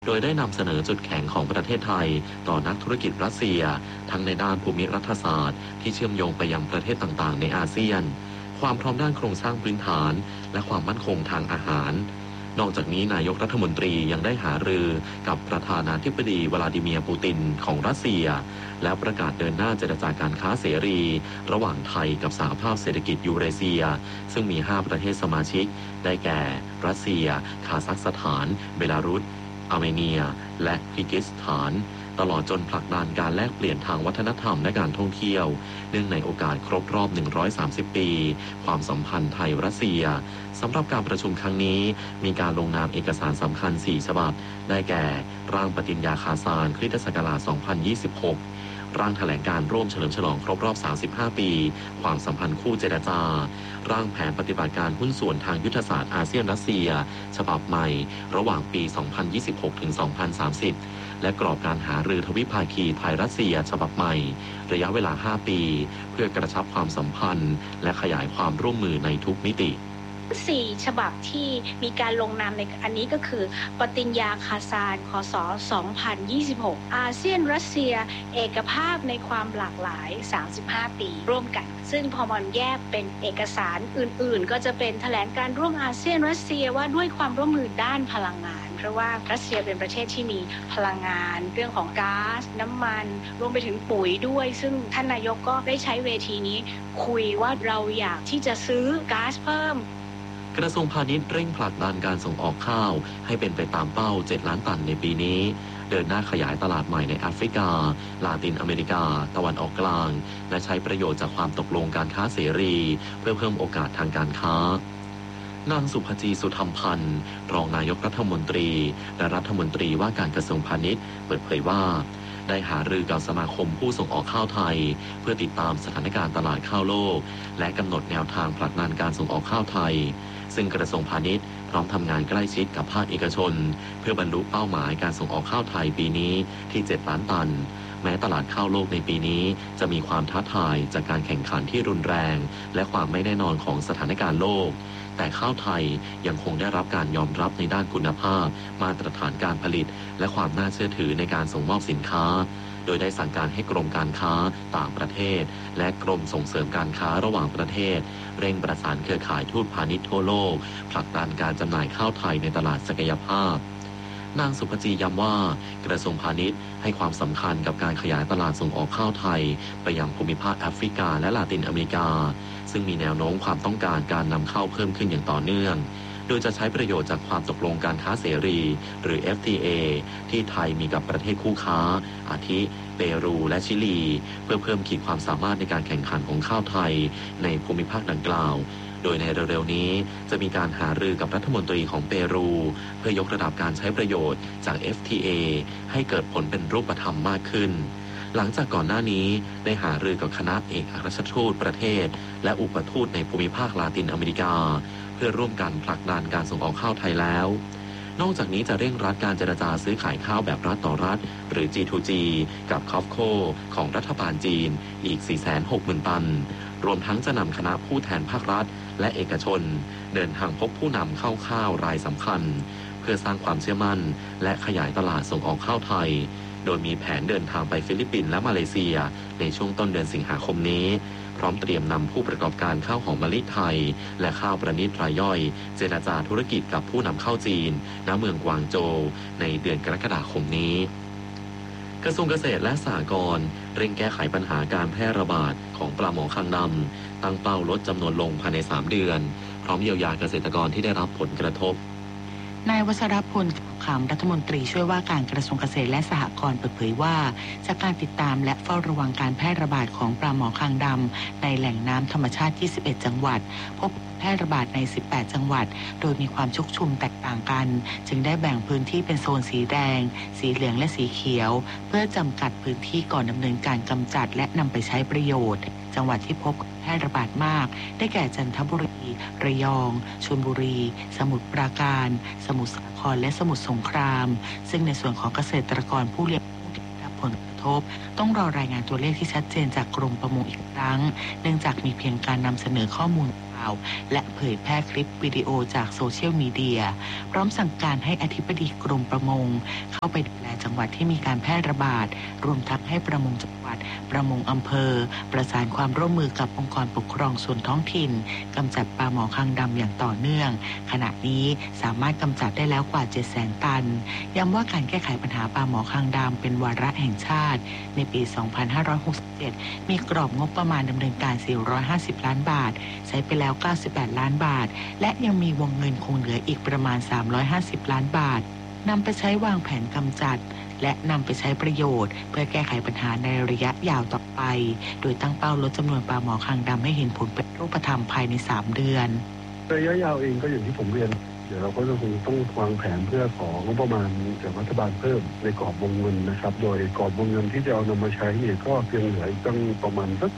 โดยได้นำเสนอจุดแข็งของประเทศไทยต่อนักธุรกิจรัสเซียทั้งในด้านภูมิรัฐศาสตร์ที่เชื่อมโยงไปยังประเทศต่างๆในอาเซียนความพร้อมด้านโครงสร้างพื้นฐานและความมั่นคงทางอาหารนอกจากนี้นายกรัฐมนตรียังได้หารือกับประธานาธิบดีวลาดิเมียร์ปูตินของรัสเซียและประกาศเดินหน้าเจรจาการค้าเสรีระหว่างไทยกับสหภาพเศรษฐกิจยูเรเซียซึ่งมี5ประเทศสมาชิกได้แก่รัสเซียคาซัคสถานเบลารุสอาร์เมเนียและกิร์กิสถานตลอดจนผลักดันการแลกเปลี่ยนทางวัฒนธรรมและการท่องเที่ยวเนื่องในโอกาสครบรอบ130ปีความสัมพันธ์ไทยรัสเซียสำหรับการประชุมครั้งนี้มีการลงนามเอกสารสำคัญ4ฉบับได้แก่ร่างปฏิญญาคาซานคริสตศักราช2026ร่างแถลงการร่วมเฉลิมฉลองครบรอบ35ปีความสัมพันธ์คู่เจรจาร่างแผนปฏิบัติการหุ้นส่วนทางยุทธศาสตร์อาเซียนรัสเซียฉบับใหม่ระหว่างปี2026ถึง2030และกรอบการหารือทวิภาคีไทยรัสเซียฉบับใหม่ระยะเวลา5ปีเพื่อกระชับความสัมพันธ์และขยายความร่วมมือในทุกมิติ 4ฉบับที่มีการลงนามในอันนี้ก็คือปฏิญญาคาซานคศ2026อาเซียนรัสเซียเอกภาพในความหลากหลาย35ปีร่วมกันซึ่งพอมันแยกเป็นเอกสารอื่นๆก็จะเป็นแถลงการร่วมอาเซียนรัสเซียว่าด้วยความร่วมมือด้านพลังงานเพราะว่ารัสเซียเป็นประเทศที่มีพลังงานเรื่องของก๊าซน้ำมันรวมไปถึงปุ๋ยด้วยซึ่งท่านนายกก็ได้ใช้เวทีนี้คุยว่าเราอยากที่จะซื้อก๊าซเพิ่มกระทรวงพาณิชย์เร่งผลักดันการส่งออกข้าวให้เป็นไปตามเป้า7ล้านตันในปีนี้เดินหน้าขยายตลาดใหม่ในแอฟริกาลาตินอเมริกาตะวันออกกลางและใช้ประโยชน์จากความตกลงการค้าเสรีเพื่อเพิ่มโอกาสทางการค้านางสุภจีสุธรรมพันธ์รองนายกรัฐมนตรีและรัฐมนตรีว่าการกระทรวงพาณิชย์เปิดเผยว่าได้หารือกับสมาคมผู้ส่งออกข้าวไทยเพื่อติดตามสถานการณ์ตลาดข้าวโลกและกำหนดแนวทางผลักดันการส่งออกข้าวไทยซึ่งกระทรวงพาณิชย์พร้อมทำงานใกล้ชิดกับภาคเอกชนเพื่อบรรลุเป้าหมายการส่งออกข้าวไทยปีนี้ที่7ล้านตันแม้ตลาดข้าวโลกในปีนี้จะมีความท้าทายจากการแข่งขันที่รุนแรงและความไม่แน่นอนของสถานการณ์โลกแต่ข้าวไทยยังคงได้รับการยอมรับในด้านคุณภาพมาตรฐานการผลิตและความน่าเชื่อถือในการส่งมอบสินค้าโดยได้สั่งการให้กรมการค้าต่างประเทศและกรมส่งเสริมการค้าระหว่างประเทศเร่งประสานเครือข่ายทูตพาณิชย์ทั่วโลกผลักดันการจำหน่ายข้าวไทยในตลาดศักยภาพนางสุภจีย้ำว่ากระทรวงพาณิชย์ให้ความสำคัญกับการขยายตลาดส่งออกข้าวไทยไปยังภูมิภาคแอฟริกาและลาตินอเมริกาซึ่งมีแนวโน้มความต้องการการนำเข้าเพิ่มขึ้นอย่างต่อเนื่องโดยจะใช้ประโยชน์จากความตกลงการค้าเสรีหรือ FTA ที่ไทยมีกับประเทศคู่ค้าอาทิเปรูและชิลีเพื่อเพิ่มขีดความสามารถในการแข่งขันของข้าวไทยในภูมิภาคดังกล่าวโดยในเร็วๆนี้จะมีการหารือกับรัฐมนตรีของเปรูเพื่อยกระดับการใช้ประโยชน์จาก FTA ให้เกิดผลเป็นรูปธรรมมากขึ้นหลังจากก่อนหน้านี้ได้หารือกับคณะเอกอัครราชทูตประเทศและอุปทูตในภูมิภาคลาตินอเมริกาเพื่อร่วมกันผลักดันการส่งออกข้าวไทยแล้วนอกจากนี้จะเร่งรัดการเจรจาซื้อขายข้าวแบบรัฐต่อรัฐหรือ G2G กับคอฟโคของรัฐบาลจีนอีก 460,000 ตันรวมทั้งจะนำคณะผู้แทนภาครัฐและเอกชนเดินทางพบผู้นำเข้าข้าวรายสำคัญเพื่อสร้างความเชื่อมั่นและขยายตลาดส่งออกข้าวไทยโดยมีแผนเดินทางไปฟิลิปปินส์และมาเลเซียในช่วงต้นเดือนสิงหาคมนี้พร้อมเตรียมนำผู้ประกอบการข้าวหอมมะลิไทยและข้าวประณีตรายย่อยเจรจาธุรกิจกับผู้นำเข้าจีนณเมืองกวางโจวในเดือนกรกฎาคมนี้กระทรวงเกษตรและสหกรณ์เร่งแก้ไขปัญหาการแพร่ระบาดของปลาหมอคางดำตั้งเป้าลดจำนวนลงภายใน3 เดือนพร้อมเยียวยาเกษตรกรที่ได้รับผลกระทบนายวัชรพลขำรัฐมนตรีช่วยว่าการกระทรวงเกษตรและสหกรณ์เปิดเผยว่าจากการติดตามและเฝ้าระวังการแพร่ระบาดของปลาหมอคางดำในแหล่งน้ำธรรมชาติ21จังหวัดพบแพร่ระบาดใน18จังหวัดโดยมีความชุกชุมแตกต่างกันจึงได้แบ่งพื้นที่เป็นโซนสีแดงสีเหลืองและสีเขียวเพื่อจำกัดพื้นที่ก่อนดำเนินการกำจัดและนำไปใช้ประโยชน์จังหวัดที่พบแพร่ระบาดมากได้แก่จันทบุรีระยองชลบุรีสมุทรปราการสมุทรสาครและสมุทรสงครามซึ่งในส่วนของเกษตรกรผู้เลี้ยงที่ได้รับผลกระทบต้องรอรายงานตัวเลขที่ชัดเจนจากกรมประมงอีกครั้งเนื่องจากมีเพียงการนำเสนอข้อมูลไปาวและเผยแพร่คลิปวิดีโอจากโซเชียลมีเดียพร้อมสั่งการให้อธิบดีกรมประมงเข้าไปดูแลจังหวัดที่มีการแพร่ระบาดรวมทั้งให้ประมงจังหวัดประมงอำเภอประสานความร่วมมือกับองค์กรปกครองส่วนท้องถิ่นกำจัดปลาหมอคางดำอย่างต่อเนื่องขณะนี้สามารถกำจัดได้แล้วกว่า 700,000 ตันย้ำว่าการแก้ไขปัญหาปลาหมอคางดำเป็นวาระแห่งชาติในปี 2567 มีกรอบงบประมาณดำเนินการ 450 ล้านบาทใช้ไปแล้ว 98 ล้านบาทและยังมีวงเงินคงเหลืออีกประมาณ 350 ล้านบาทนำไปใช้วางแผนกำจัดและนำไปใช้ประโยชน์เพื่อแก้ไขปัญหาในระยะยาวต่อไปโดยตั้งเป้าลดจำนวนปลาหมอคางดำให้เห็นผลเป็นรูปธรรมภายใน 3 เดือนระยะยาวเองก็อย่างที่ผมเรียนเดี๋ยวเราก็คงต้องวางแผนเพื่อของบประมาณจากรัฐบาลเพิ่มในกรอบวงเงินนะครับโดยกรอบวงเงินที่จะเอานำมาใช้เนี่ยก็เพียงเหลือตั้งประมาณสัก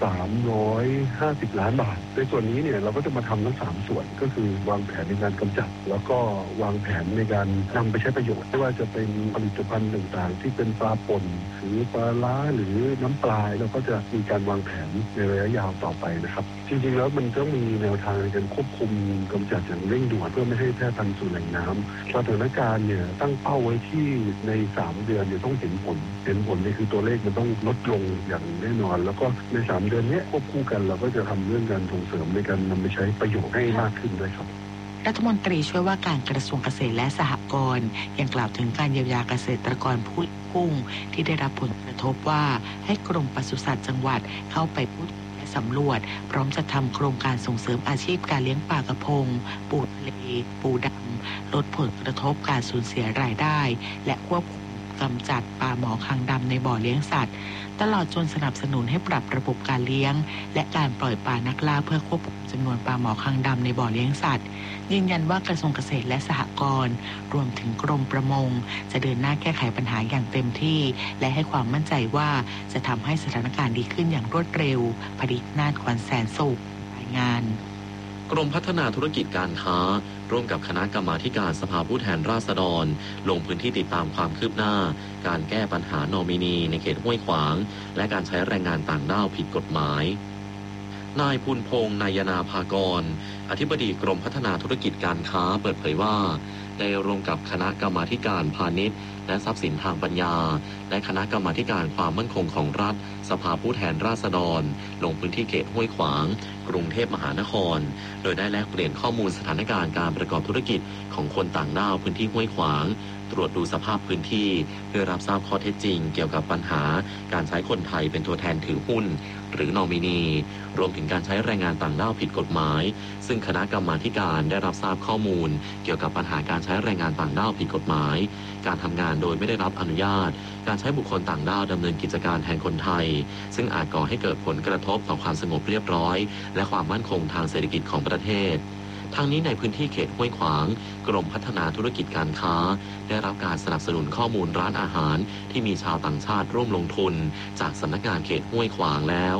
350 ล้านบาทในส่วนนี้เนี่ยเราก็จะมาทำทั้ง3ส่วนก็คือวางแผนในการกำจัดแล้วก็วางแผนในการนำไปใช้ประโยชน์ไม่ว่าจะเป็นผลิตภัณฑ์ต่างๆที่เป็นปลาป่นหรือปลาล้าหรือน้ำปลาเราก็จะมีการวางแผนในระยะยาวต่อไปนะครับจริงๆแล้วมันต้องมีแนวทางในการควบคุมกำจัดอย่างเร่งด่วนเพื่อไม่ให้แพร่พันธุ์สู่แหล่งน้ำสถานการณ์เนี่ยตั้งเป้าไว้ที่ใน3 เดือนเนี่ยต้องเห็นผลนี่คือตัวเลขมันต้องลดลงอย่างแน่นอนแล้วก็ใน3 เดือนนี้ควบคู่กันเราก็จะทำเรื่องการส่งเสริมในการนำไปใช้ประโยชน์ให้มากขึ้นด้วยครับรัฐมนตรีช่วยว่าการกระทรวงเกษตรและสหกรณ์ยังกล่าวถึงการเยียวยาเกษตรกรผู้กุ้งที่ได้รับผลกระทบว่าให้กรมปศุสัตว์จังหวัดเข้าไปพูดสำรวจพร้อมจะทำโครงการส่งเสริมอาชีพการเลี้ยงปลากระพงปูทะเลปูดำลดผลกระทบการสูญเสียรายได้และควบคุมกำจัดปลาหมอคางดำในบ่อเลี้ยงสัตว์ตลอดจนสนับสนุนให้ปรับระบบการเลี้ยงและการปล่อยปลานักล่าเพื่อควบคุมจำนวนปลาหมอคางดำในบ่อเลี้ยงสัตว์ยืนยันว่ากระทรวงเกษตรและสหกรณ์รวมถึงกรมประมงจะเดินหน้าแก้ไขปัญหาอย่างเต็มที่และให้ความมั่นใจว่าจะทำให้สถานการณ์ดีขึ้นอย่างรวดเร็วผลิตนาฏขวัญแสนสุขรายงานกรมพัฒนาธุรกิจการค้าร่วมกับคณะกรรมาธิการสภาผู้แทนราษฎรลงพื้นที่ติดตามความคืบหน้าการแก้ปัญหานอมินีในเขตห้วยขวางและการใช้แรงงานต่างด้าวผิดกฎหมายนายภูลพงษ์นายนาภากรอธิบดีกรมพัฒนาธุรกิจการค้าเปิดเผยว่าได้ร่วมกับคณะกรรมาธิการพาณิชย์และทรัพย์สินทางปัญญาและคณะกรรมาธิการความมั่นคงของรัฐสภาผู้แทนราษฎรลงพื้นที่เขตห้วยขวางกรุงเทพมหานครโดยได้แลกเปลี่ยนข้อมูลสถานการณ์การประกอบธุรกิจของคนต่างด้าวพื้นที่ห้วยขวางตรวจดูสภาพพื้นที่เพื่อรับทราบข้อเท็จจริงเกี่ยวกับปัญหาการใช้คนไทยเป็นตัวแทนถือหุ้นหรือนอมินีรวมถึงการใช้แรงงานต่างด้าวผิดกฎหมายซึ่งคณะกรรมาธิการได้รับทราบข้อมูลเกี่ยวกับปัญหาการใช้แรงงานต่างด้าวผิดกฎหมายการทำงานโดยไม่ได้รับอนุญาตการใช้บุคคลต่างด้าวดำเนินกิจการแทนคนไทยซึ่งอาจก่อให้เกิดผลกระทบต่อความสงบเรียบร้อยและความมั่นคงทางเศรษฐกิจของประเทศทั้งนี้ในพื้นที่เขตห้วยขวางกรมพัฒนาธุรกิจการค้าได้รับการสนับสนุนข้อมูลร้านอาหารที่มีชาวต่างชาติร่วมลงทุนจากสำนักงานเขตห้วยขวางแล้ว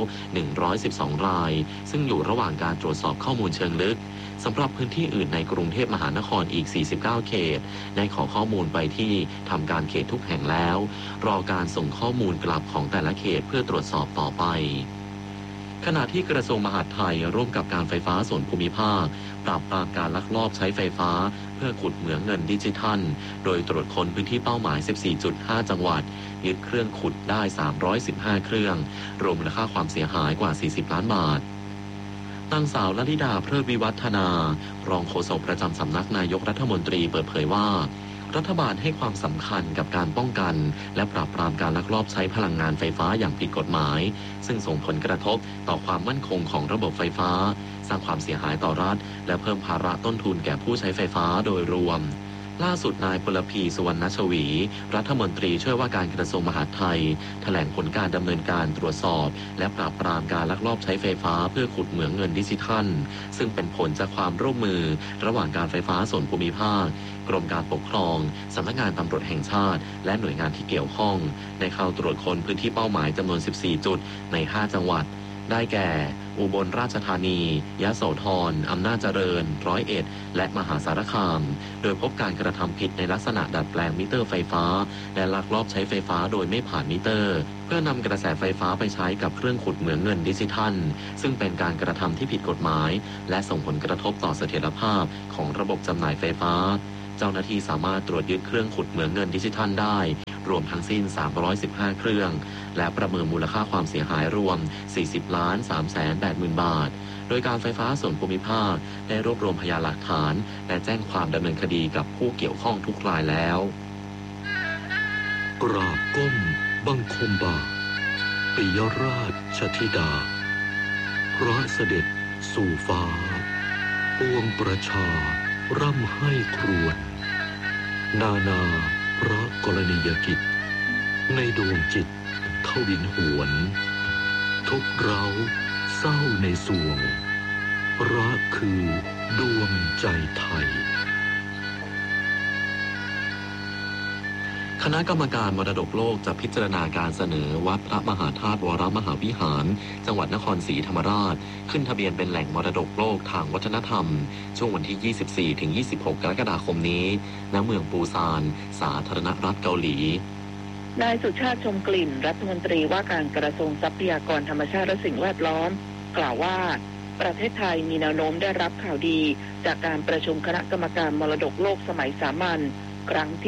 112 รายซึ่งอยู่ระหว่างการตรวจสอบข้อมูลเชิงลึกสำหรับพื้นที่อื่นในกรุงเทพมหานครอีก49 เขตได้ขอข้อมูลไปที่ทำการเขตทุกแห่งแล้วรอการส่งข้อมูลกลับของแต่ละเขตเพื่อตรวจสอบต่อไปขณะที่กระทรวงมหาดไทยร่วมกับการไฟฟ้าส่วนภูมิภาคปราบปรามการลักลอบใช้ไฟฟ้าเพื่อขุดเหมืองเงินดิจิทัลโดยตรวจค้นพื้นที่เป้าหมาย 14.5 จังหวัดยึดเครื่องขุดได้315 เครื่องรวมมูลค่าความเสียหายกว่า40 ล้านบาทนางสาวลลิดาเพลิดวิวัฒนารองโฆษกประจำสำนักนายกรัฐมนตรีเปิดเผยว่ารัฐบาลให้ความสำคัญกับการป้องกันและปราบปรามการลักลอบใช้พลังงานไฟฟ้าอย่างผิดกฎหมายซึ่งส่งผลกระทบต่อความมั่นคงของระบบไฟฟ้าสร้างความเสียหายต่อรัฐและเพิ่มภาระต้นทุนแก่ผู้ใช้ไฟฟ้าโดยรวมล่าสุดนายพลพีสุวรรณชวีรัฐมนตรีช่วยว่าการกระทรวงมหาดไทยแถลงผลการดำเนินการตรวจสอบและปราบปรามการลักลอบใช้ไฟฟ้าเพื่อขุดเหมืองเงินดิจิทัลซึ่งเป็นผลจากความร่วมมือระหว่างการไฟฟ้าส่วนภูมิภาคกรมการปกครองสำนักงานตำรวจแห่งชาติและหน่วยงานที่เกี่ยวข้องได้เข้าตรวจค้นพื้นที่เป้าหมายจำนวน14 จุดใน5 จังหวัดได้แก่อุบลราชธานียโสธรอำนาจเจริญร้อยเอ็ดและมหาสารคามโดยพบการกระทำผิดในลักษณะดัดแปลงมิเตอร์ไฟฟ้าและลักลอบใช้ไฟฟ้าโดยไม่ผ่านมิเตอร์เพื่อนำกระแสไฟฟ้าไปใช้กับเครื่องขุดเหมืองเงินดิจิทัลซึ่งเป็นการกระทำที่ผิดกฎหมายและส่งผลกระทบต่อเสถียรภาพของระบบจำหน่ายไฟฟ้าเจ้าหน้าที่สามารถตรวจยึดเครื่องขุดเหมืองเงินดิจิทัลได้รวมทั้งสิ้น315เครื่องและประเมินมูลค่าความเสียหายรวม 40,380,000 บาทโดยการไฟฟ้าส่วนภูมิภาคได้รวบรวมพยานหลักฐานและแจ้งความดำเนินคดีกับผู้เกี่ยวข้องทุกรายแล้วกราบก้มบังคมบาทปิยราชธิดาพระเสด็จสู่ฟ้าปวงประชาร่ำให้ครวญนาพระกรณียกิจในดวงจิตทวินหวนทุกเร้าเศร้าในสวงรักคือดวงใจไทยคณะกรรมการมรดกโลกจะพิจารณาการเสนอวัดพระมหาธาตุวรมหาวิหารจังหวัดนครศรีธรรมราชขึ้นทะเบียนเป็นแหล่งมรดกโลกทางวัฒนธรรมช่วงวันที่ 24-26 กรกฎาคมนี้ณเมืองปูซานสาธารณรัฐเกาหลีนายสุชาติชมกลิ่นรัฐมนตรีว่าการกระทรวงทรัพยากรธรรมชาติและสิ่งแวดล้อมกล่าวว่าประเทศไทยมีแนวโน้มได้รับข่าวดีจากการประชุมคณะกรรมการมรดกโลกสมัยสามัญครั้งที่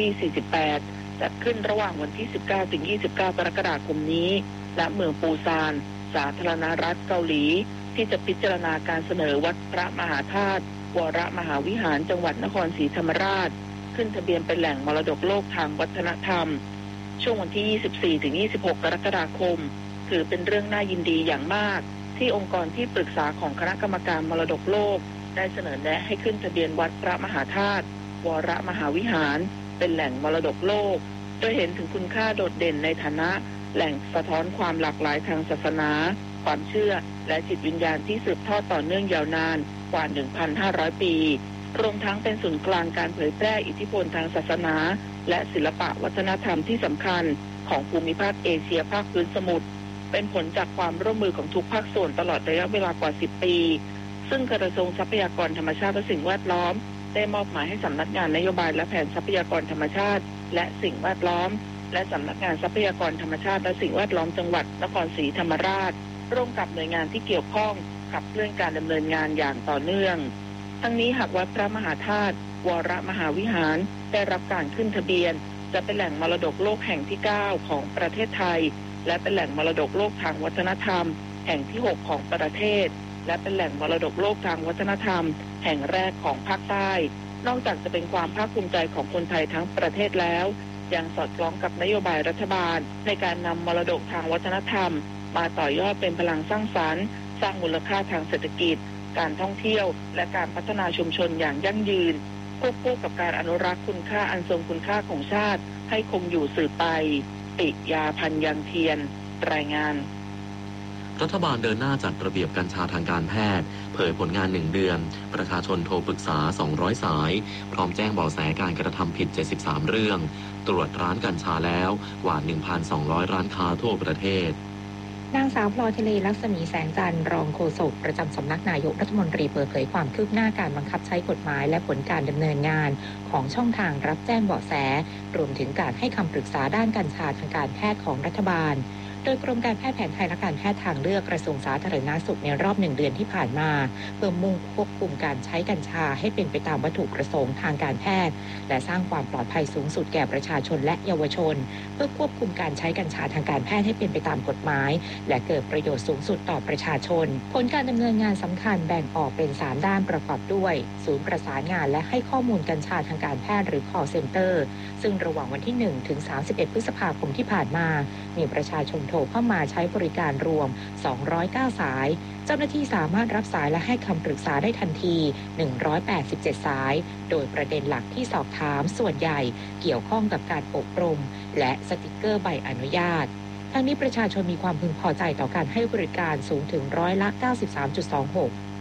48 จัดขึ้นระหว่างวันที่ 19-29 กรกฎาคมนี้ณเมืองปูซานสาธารณรัฐเกาหลีที่จะพิจารณาการเสนอวัดพระมหาธาตุวรมหาวิหารจังหวัดนครศรีธรรมราชขึ้นทะเบียนเป็นแหล่งมรดกโลกทางวัฒนธรรมช่วงวันที่ 24-26 กรกฎาคมถือเป็นเรื่องน่ายินดีอย่างมากที่องค์กรที่ปรึกษาของคณะกรรมการมรดกโลกได้เสนอแนะให้ขึ้นทะเบียนวัดพระมหาธาตุวรมหาวิหารเป็นแหล่งมรดกโลกโดยเห็นถึงคุณค่าโดดเด่นในฐานะแหล่งสะท้อนความหลากหลายทางศาสนาความเชื่อและจิตวิญญาณที่สืบทอดต่อเนื่องยาวนานกว่า 1,500 ปีรวมทั้งเป็นศูนย์กลางการเผยแพร่อิทธิพลทางศาสนาและศิลปะวัฒนธรรมที่สำคัญของภูมิภาคเอเชียภาคพื้นสมุทรเป็นผลจากความร่วมมือของทุกภาคส่วนตลอดระยะเวลากว่า 10 ปีซึ่งกระทรวงทรัพยากรธรรมชาติและสิ่งแวดล้อมได้มอบหมายให้สำนักงานนโยบายและแผนทรัพยากรธรรมชาติและสิ่งแวดล้อมและสำนักงานทรัพยากรธรรมชาติและสิ่งแวดล้อมจังหวัดนครศรีธรรมราชร่วมกับหน่วยงานที่เกี่ยวข้องขับเคลื่อนการดำเนินงานอย่างต่อเนื่องทั้งนี้หากวัดพระมหาธาตุวรมหาวิหารได้รับการขึ้นทะเบียนจะเป็นแหล่งมรดกโลกแห่งที่ 9 ของประเทศไทยและเป็นแหล่งมรดกโลกทางวัฒนธรรมแห่งที่ 6 ของประเทศและเป็นแหล่งมรดกโลกทางวัฒนธรรมแห่งแรกของภาคใต้นอกจากจะเป็นความภาคภูมิใจของคนไทยทั้งประเทศแล้วยังสอดคล้องกับนโยบายรัฐบาลในการนำมรดกทางวัฒนธรรมมาต่อยอดเป็นพลังสร้างสรรค์สร้างมูลค่าทางเศรษฐกิจการท่องเที่ยวและการพัฒนาชุมชนอย่างยั่งยืนควบคู่กับการอนุรักษ์คุณค่าอันทรงคุณค่าของชาติให้คงอยู่สืบไปปิยาพันธ์ยังเทียนรายงานรัฐบาลเดินหน้าจัดระเบียบกัญชาทางการแพทย์เผยผลงาน1เดือนประชาชนโทรปรึกษา200สายพร้อมแจ้งเบาะแสการกระทำผิด73เรื่องตรวจร้านกัญชาแล้วกว่า 1,200 ร้านค้าทั่วประเทศนางสาวพลอยทะเลลักษมีแสงจันทร์รองโฆษกประจำสำนักนายกรัฐมนตรีเปิดเผยความคืบหน้าการบังคับใช้กฎหมายและผลการดำเนินงานของช่องทางรับแจ้งเบาะแสรวมถึงการให้คำปรึกษาด้านกัญชาทางการแพทย์ของรัฐบาลโดยกรมการแพทย์แผนไทยและการแพทย์ทางเลือกกระทรวงสาธารณสุขในรอบ1เดือนที่ผ่านมาเพื่อมุ่งควบคุมการใช้กัญชาให้เป็นไปตามวัตถุประสงค์ทางการแพทย์และสร้างความปลอดภัยสูงสุดแก่ประชาชนและเยาวชนเพื่อควบคุมการใช้กัญชาทางการแพทย์ให้เป็นไปตามกฎหมายและเกิดประโยชน์สูงสุดต่อประชาชนผลการดำเนินงานสำคัญแบ่งออกเป็น3ด้านประกอบด้วยศูนย์ประสานงานและให้ข้อมูลกัญชาทางการแพทย์หรือ call center ซึ่งระหว่างวันที่1ถึง31พฤษภาคมที่ผ่านมามีประชาชนโทรเข้ามาใช้บริการรวม209สายเจ้าหน้าที่สามารถรับสายและให้คำปรึกษาได้ทันที187สายโดยประเด็นหลักที่สอบถามส่วนใหญ่เกี่ยวข้องกับการอบรมและสติกเกอร์ใบอนุญาตทั้งนี้ประชาชนมีความพึงพอใจต่อการให้บริการสูงถึง93.26%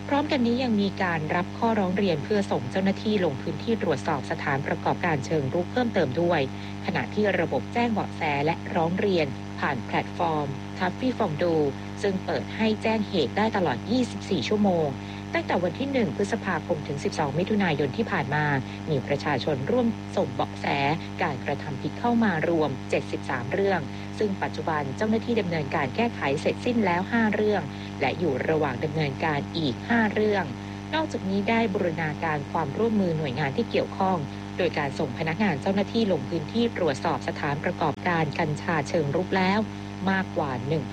พร้อมกันนี้ยังมีการรับข้อร้องเรียนเพื่อส่งเจ้าหน้าที่ลงพื้นที่ตรวจสอบสถานประกอบการเชิงรุกเพิ่มเติมด้วยขณะที่ระบบแจ้งเบาะแสและร้องเรียนผ่านแพลตฟอร์ม Taffy Fondo ซึ่งเปิดให้แจ้งเหตุได้ตลอด 24 ชั่วโมงตั้งแต่วันที่ 1 พฤษภาคมถึง 12 มิถุนายนที่ผ่านมามีประชาชนร่วมส่งเบาะแสการกระทำผิดเข้ามารวม 73 เรื่องซึ่งปัจจุบันเจ้าหน้าที่ดำเนินการแก้ไขเสร็จสิ้นแล้ว 5 เรื่องและอยู่ระหว่างดำเนินการอีก 5 เรื่องนอกจากนี้ได้บูรณาการความร่วมมือหน่วยงานที่เกี่ยวข้องโดยการส่งพนักงานเจ้าหน้าที่ลงพื้นที่ตรวจสอบสถานประกอบการกัญชาเชิงรุกแล้วมากกว่า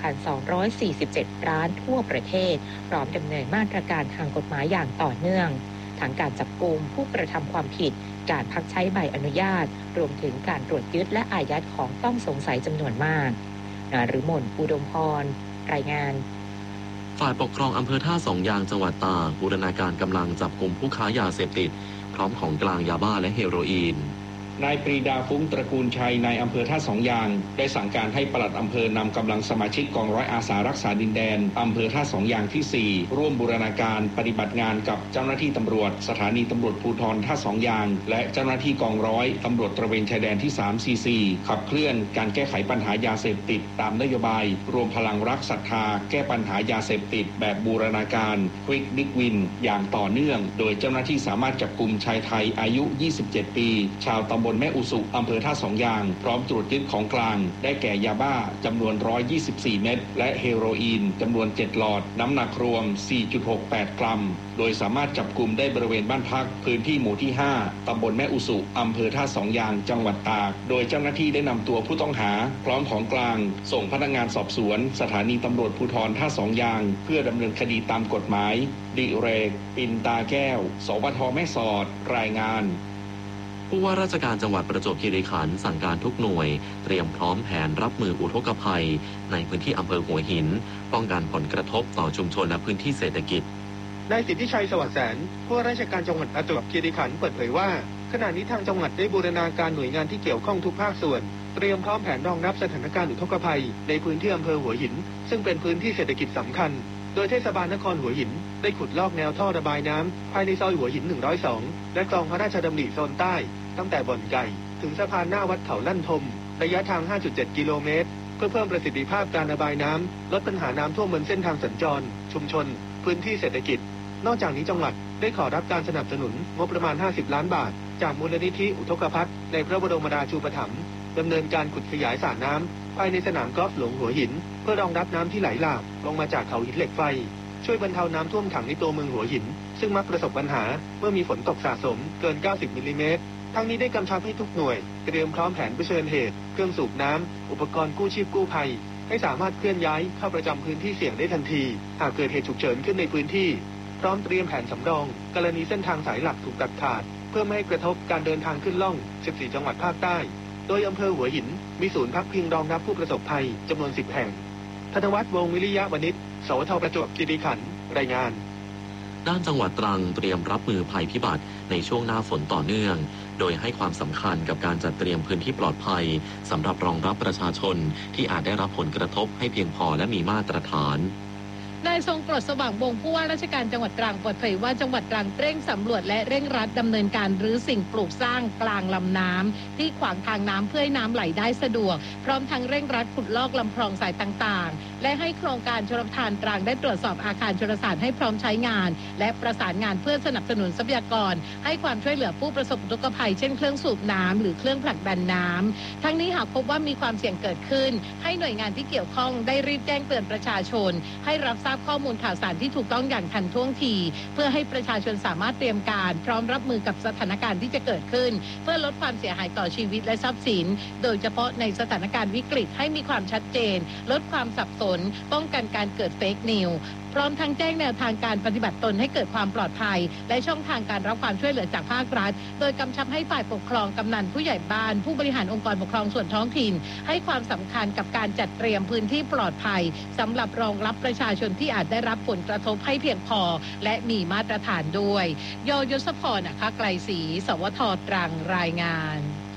1,247 ร้านทั่วประเทศพร้อมดำเนินมาตรการทางกฎหมายอย่างต่อเนื่องทั้งการจับกุมผู้กระทำความผิดการพักใช้ใบอนุญาตรวมถึงการตรวจยึดและอายัดของต้องสงสัยจำนวนมากนฤมล อุดมพรรายงานฝ่ายปกครองอำเภอท่าสองยางจังหวัดตากบูรณาการกำลังจับกุมผู้ค้ายาเสพติดพร้อมของกลางยาบ้าและเฮโรอีนนายปรีดาฟุ้งตระกูลชัยนายอำเภอท่าสองยางได้สั่งการให้ปลัดอำเภอนำกำลังสมาชิกกองร้อยอาสารักษาดินแดนอำเภอท่าสองยางที่ 4 ร่วมบูรณาการปฏิบัติงานกับเจ้าหน้าที่ตำรวจสถานีตำรวจภูธรท่าสองยางและเจ้าหน้าที่กองร้อยตำรวจตระเวนชายแดนที่ 344 ขับเคลื่อนการแก้ไขปัญหายาเสพติดตามนโยบายรวมพลังรักศรัทธาแก้ปัญหายาเสพติดแบบบูรณาการ Quick Big Win อย่างต่อเนื่องโดยเจ้าหน้าที่สามารถจับกุมชายไทยอายุ 27 ปีชาวตำบลแม่อุสุอำเภอท่าสองยางพร้อมตรวจยึดของกลางได้แก่ยาบ้าจำนวน 124 เม็ดและเฮโรอีนจำนวน 7 หลอดน้ำหนักรวม 4.68 กรัมโดยสามารถจับกุมได้บริเวณบ้านพักพื้นที่หมู่ที่ 5 ตำบลแม่อุสุอำเภอท่าสองยางจังหวัดตากโดยเจ้าหน้าที่ได้นำตัวผู้ต้องหาพร้อมของกลางส่งพนักงานสอบสวนสถานีตำรวจภูธรท่าสองยางเพื่อดำเนินคดีตามกฎหมายดิเรก ปินตาแก้ว สวท.แม่สอดรายงานผู้ว่าราชการจังหวัดประจวบคีรีขันธ์สั่งการทุกหน่วยเตรียมพร้อมแผนรับมืออุทกภัยในพื้นที่อำเภอหัวหินป้องกันผลกระทบต่อชุมชนและพื้นที่เศรษฐกิจนายสิทธิชัยสวัสดิ์แสนผู้ว่าราชการจังหวัดประจวบคีรีขันธ์เปิดเผยว่าขณะนี้ทางจังหวัดได้บูรณาการหน่วยงานที่เกี่ยวข้องทุกภาคส่วนเตรียมพร้อมแผนรองรับสถานการณ์อุทกภัยในพื้นที่อำเภอหัวหินซึ่งเป็นพื้นที่เศรษฐกิจสำคัญโดยเทศบาลนครหัวหินได้ขุดลอกแนวท่อระบายน้ำภายในซอยหัวหิน 102 และคลองพระราชดำริโซนใต้ตั้งแต่บ่อนไก่ถึงสะพานหน้าวัดเขาลั่นทมระยะทาง 5.7 กิโลเมตรเพื่อเพิ่มประสิทธิภาพการระบายน้ำลดปัญหาน้ำท่วมบนเส้นทางสัญจรชุมชนพื้นที่เศรษฐกิจนอกจากนี้จังหวัดได้ขอรับการสนับสนุนงบประมาณ50 ล้านบาทจากมูลนิธิอุทกภัยในพระบรมราชูปถัมภ์ดำเนินการขุดขยายสระน้ำภายในสนามกอล์ฟหลวงหัวหินเพื่อรองรับน้ำที่ไหลหลากลงมาจากเขาหินเหล็กไฟช่วยบรรเทาน้ำท่วมขังในตัวเมืองหัวหินซึ่งมักประสบปัญหาเมื่อมีฝนตกสะสมเกิน90มิลลิเมตรทั้งนี้ได้กำชับให้ทุกหน่วยเตรียมพร้อมแผนเผชิญเหตุเครื่องสูบน้ำอุปกรณ์กู้ชีพกู้ภัยให้สามารถเคลื่อนย้ายเข้าประจำพื้นที่เสี่ยงได้ทันทีหากเกิดเหตุฉุกเฉินขึ้นในพื้นที่พร้อมเตรียมแผนสำรองกรณีเส้นทางสายหลักถูกตัดขาดเพื่อไม่ให้กระทบการเดินทางขึ้นล่อง14จังหวัดภาคใต้โดยอำเภอหัวหินมีศูนย์พักพิงรองรับผู้ประสบภัยจำนวน10 แห่งธนวัฒน์ วงศ์วิริยะวณิช สวท.ประจวบคีรีขันธ์รายงานด้านจังหวัดตรังเตรียมรับมือภัยพิบัติในช่วงหน้าฝนต่อเนื่องโดยให้ความสำคัญกับการจัดเตรียมพื้นที่ปลอดภัยสำหรับรองรับประชาชนที่อาจได้รับผลกระทบให้เพียงพอและมีมาตรฐานนายทรงกรดสว่างวงศ์ผู้ว่าราชการจังหวัดตรังเปิดเผยว่าจังหวัดตรังเร่งสำรวจและเร่งรัดดำเนินการรื้อสิ่งปลูกสร้างกลางลำน้ำที่ขวางทางน้ำเพื่อให้น้ำไหลได้สะดวกพร้อมทั้งเร่งรัดขุดลอกลำคลองสายต่างๆและให้โครงการชลประทานตรังได้ตรวจสอบอาคารชลสารให้พร้อมใช้งานและประสานงานเพื่อสนับสนุนทรัพยากรให้ความช่วยเหลือผู้ประสบอุทกภัยเช่นเครื่องสูบน้ำหรือเครื่องผลักดันน้ำทั้งนี้หากพบว่ามีความเสี่ยงเกิดขึ้นให้หน่วยงานที่เกี่ยวข้องได้รีบแจ้งเตือนประชาชนให้รับทราบข้อมูลข่าวสารที่ถูกต้องอย่างทันท่วงทีเพื่อให้ประชาชนสามารถเตรียมการพร้อมรับมือกับสถานการณ์ที่จะเกิดขึ้นเพื่อลดความเสียหายต่อชีวิตและทรัพย์สินโดยเฉพาะในสถานการณ์วิกฤตให้มีความชัดเจนลดความสับสนป้องกันการเกิดเฟกนิวส์พร้อมทั้งแจ้งแนวทางการปฏิบัติตนให้เกิดความปลอดภัยและช่องทางการรับความช่วยเหลือจากภาครัฐโดยกำชับให้ฝ่ายปกครองกำนันผู้ใหญ่บ้านผู้บริหารองค์กรปกครองส่วนท้องถิ่นให้ความสำคัญกับการจัดเตรียมพื้นที่ปลอดภัยสำหรับรองรับประชาชนที่อาจได้รับผลกระทบให้เพียงพอและมีมาตรฐานด้วยยศพร ไกลศรี สวท.ตรังรายงาน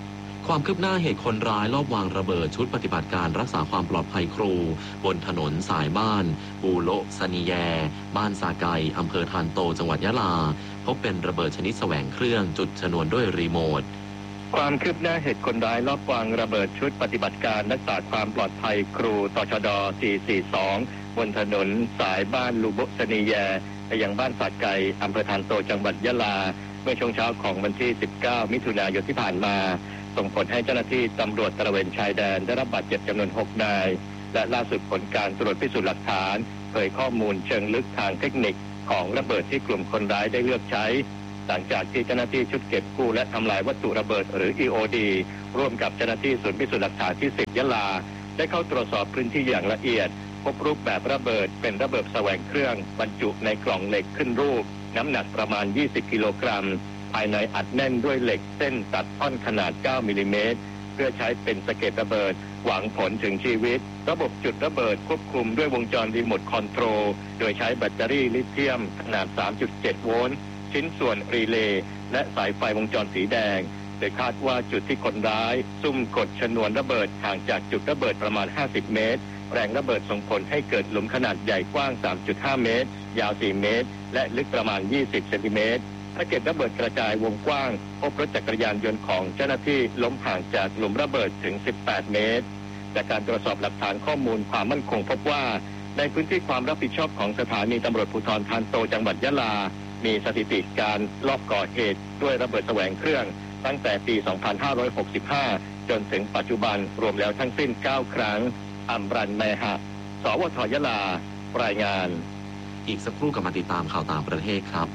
ความคืบหน้าเหตุคนร้ายลอบวางระเบิดชุดปฏิบัติการรักษาความปลอดภัยครูบนถนนสายบ้านบูโลสนีแยบ้านสาไกอำเภอทานโตจังหวัดยะลาพบเป็นระเบิดชนิดแสวงเครื่องจุดชนวนด้วยรีโมทความคืบหน้าเหตุคนร้ายลอบวางระเบิดชุดปฏิบัติการรักษาความปลอดภัยครูตชด442บนถนนสายบ้านลูโบสนีแยไปยังบ้านสาไกอำเภอทานโตจังหวัดยะลาเมื่อช่วงเช้าของวันที่19มิถุนายนที่ผ่านมาส่งผลให้เจ้าหน้าที่ตำรวจตระเวนชายแดนได้รับบาดเจ็บจำนวน6นายและล่าสุดผลการตรวจพิสูจน์หลักฐานเผยข้อมูลเชิงลึกทางเทคนิคของระเบิดที่กลุ่มคนร้ายได้เลือกใช้หลังจากที่เจ้าหน้าที่ชุดเก็บกู้และทำลายวัตถุระเบิดหรือ EOD ร่วมกับเจ้าหน้าที่ศูนย์พิสูจน์หลักฐานที่10ยะลาได้เข้าตรวจสอบพื้นที่อย่างละเอียดพบรูปแบบระเบิดเป็นระเบิดแสวงเครื่องบรรจุในกล่องเหล็กขึ้นรูปน้ำหนักประมาณ20กิโลกรัมภายในอัดแน่นด้วยเหล็กเส้นตัดท่อนขนาด9มิลลิเมตรเพื่อใช้เป็นสะเก็ดระเบิดหวังผลถึงชีวิตระบบจุดระเบิดควบคุมด้วยวงจรรีโมทคอนโทรลโดยใช้แบตเตอรี่ลิเธียมขนาด 3.7 โวลต์ชิ้นส่วนรีเลย์และสายไฟวงจรสีแดงโดยคาดว่าจุดที่คนร้ายซุ่มกดชนวนระเบิดห่างจากจุดระเบิดประมาณ50เมตรแรงระเบิดส่งผลให้เกิดหลุมขนาดใหญ่กว้าง 3.5 เมตรยาว4เมตรและลึกประมาณ20เซนติเมตรสะเก็ดระเบิดกระจายวงกว้างพบรถจักรยานยนต์ของเจ้าหน้าที่ล้มห่างจากหลุมระเบิดถึง18เมตรจากการตรวจสอบหลักฐานข้อมูลความมั่นคงพบว่าในพื้นที่ความรับผิดชอบของสถานีตำรวจภูธรทานโตจังหวัดยะลามีสถิติการลอบก่อเหตุด้วยระเบิดแสวงเครื่องตั้งแต่ปี 2565 จนถึงปัจจุบันรวมแล้วทั้งสิ้น9ครั้งอัมรันแมหะสวทยะลารายงานอีกสักครู่กลับมาติดตามข่าวต่างประเทศครับ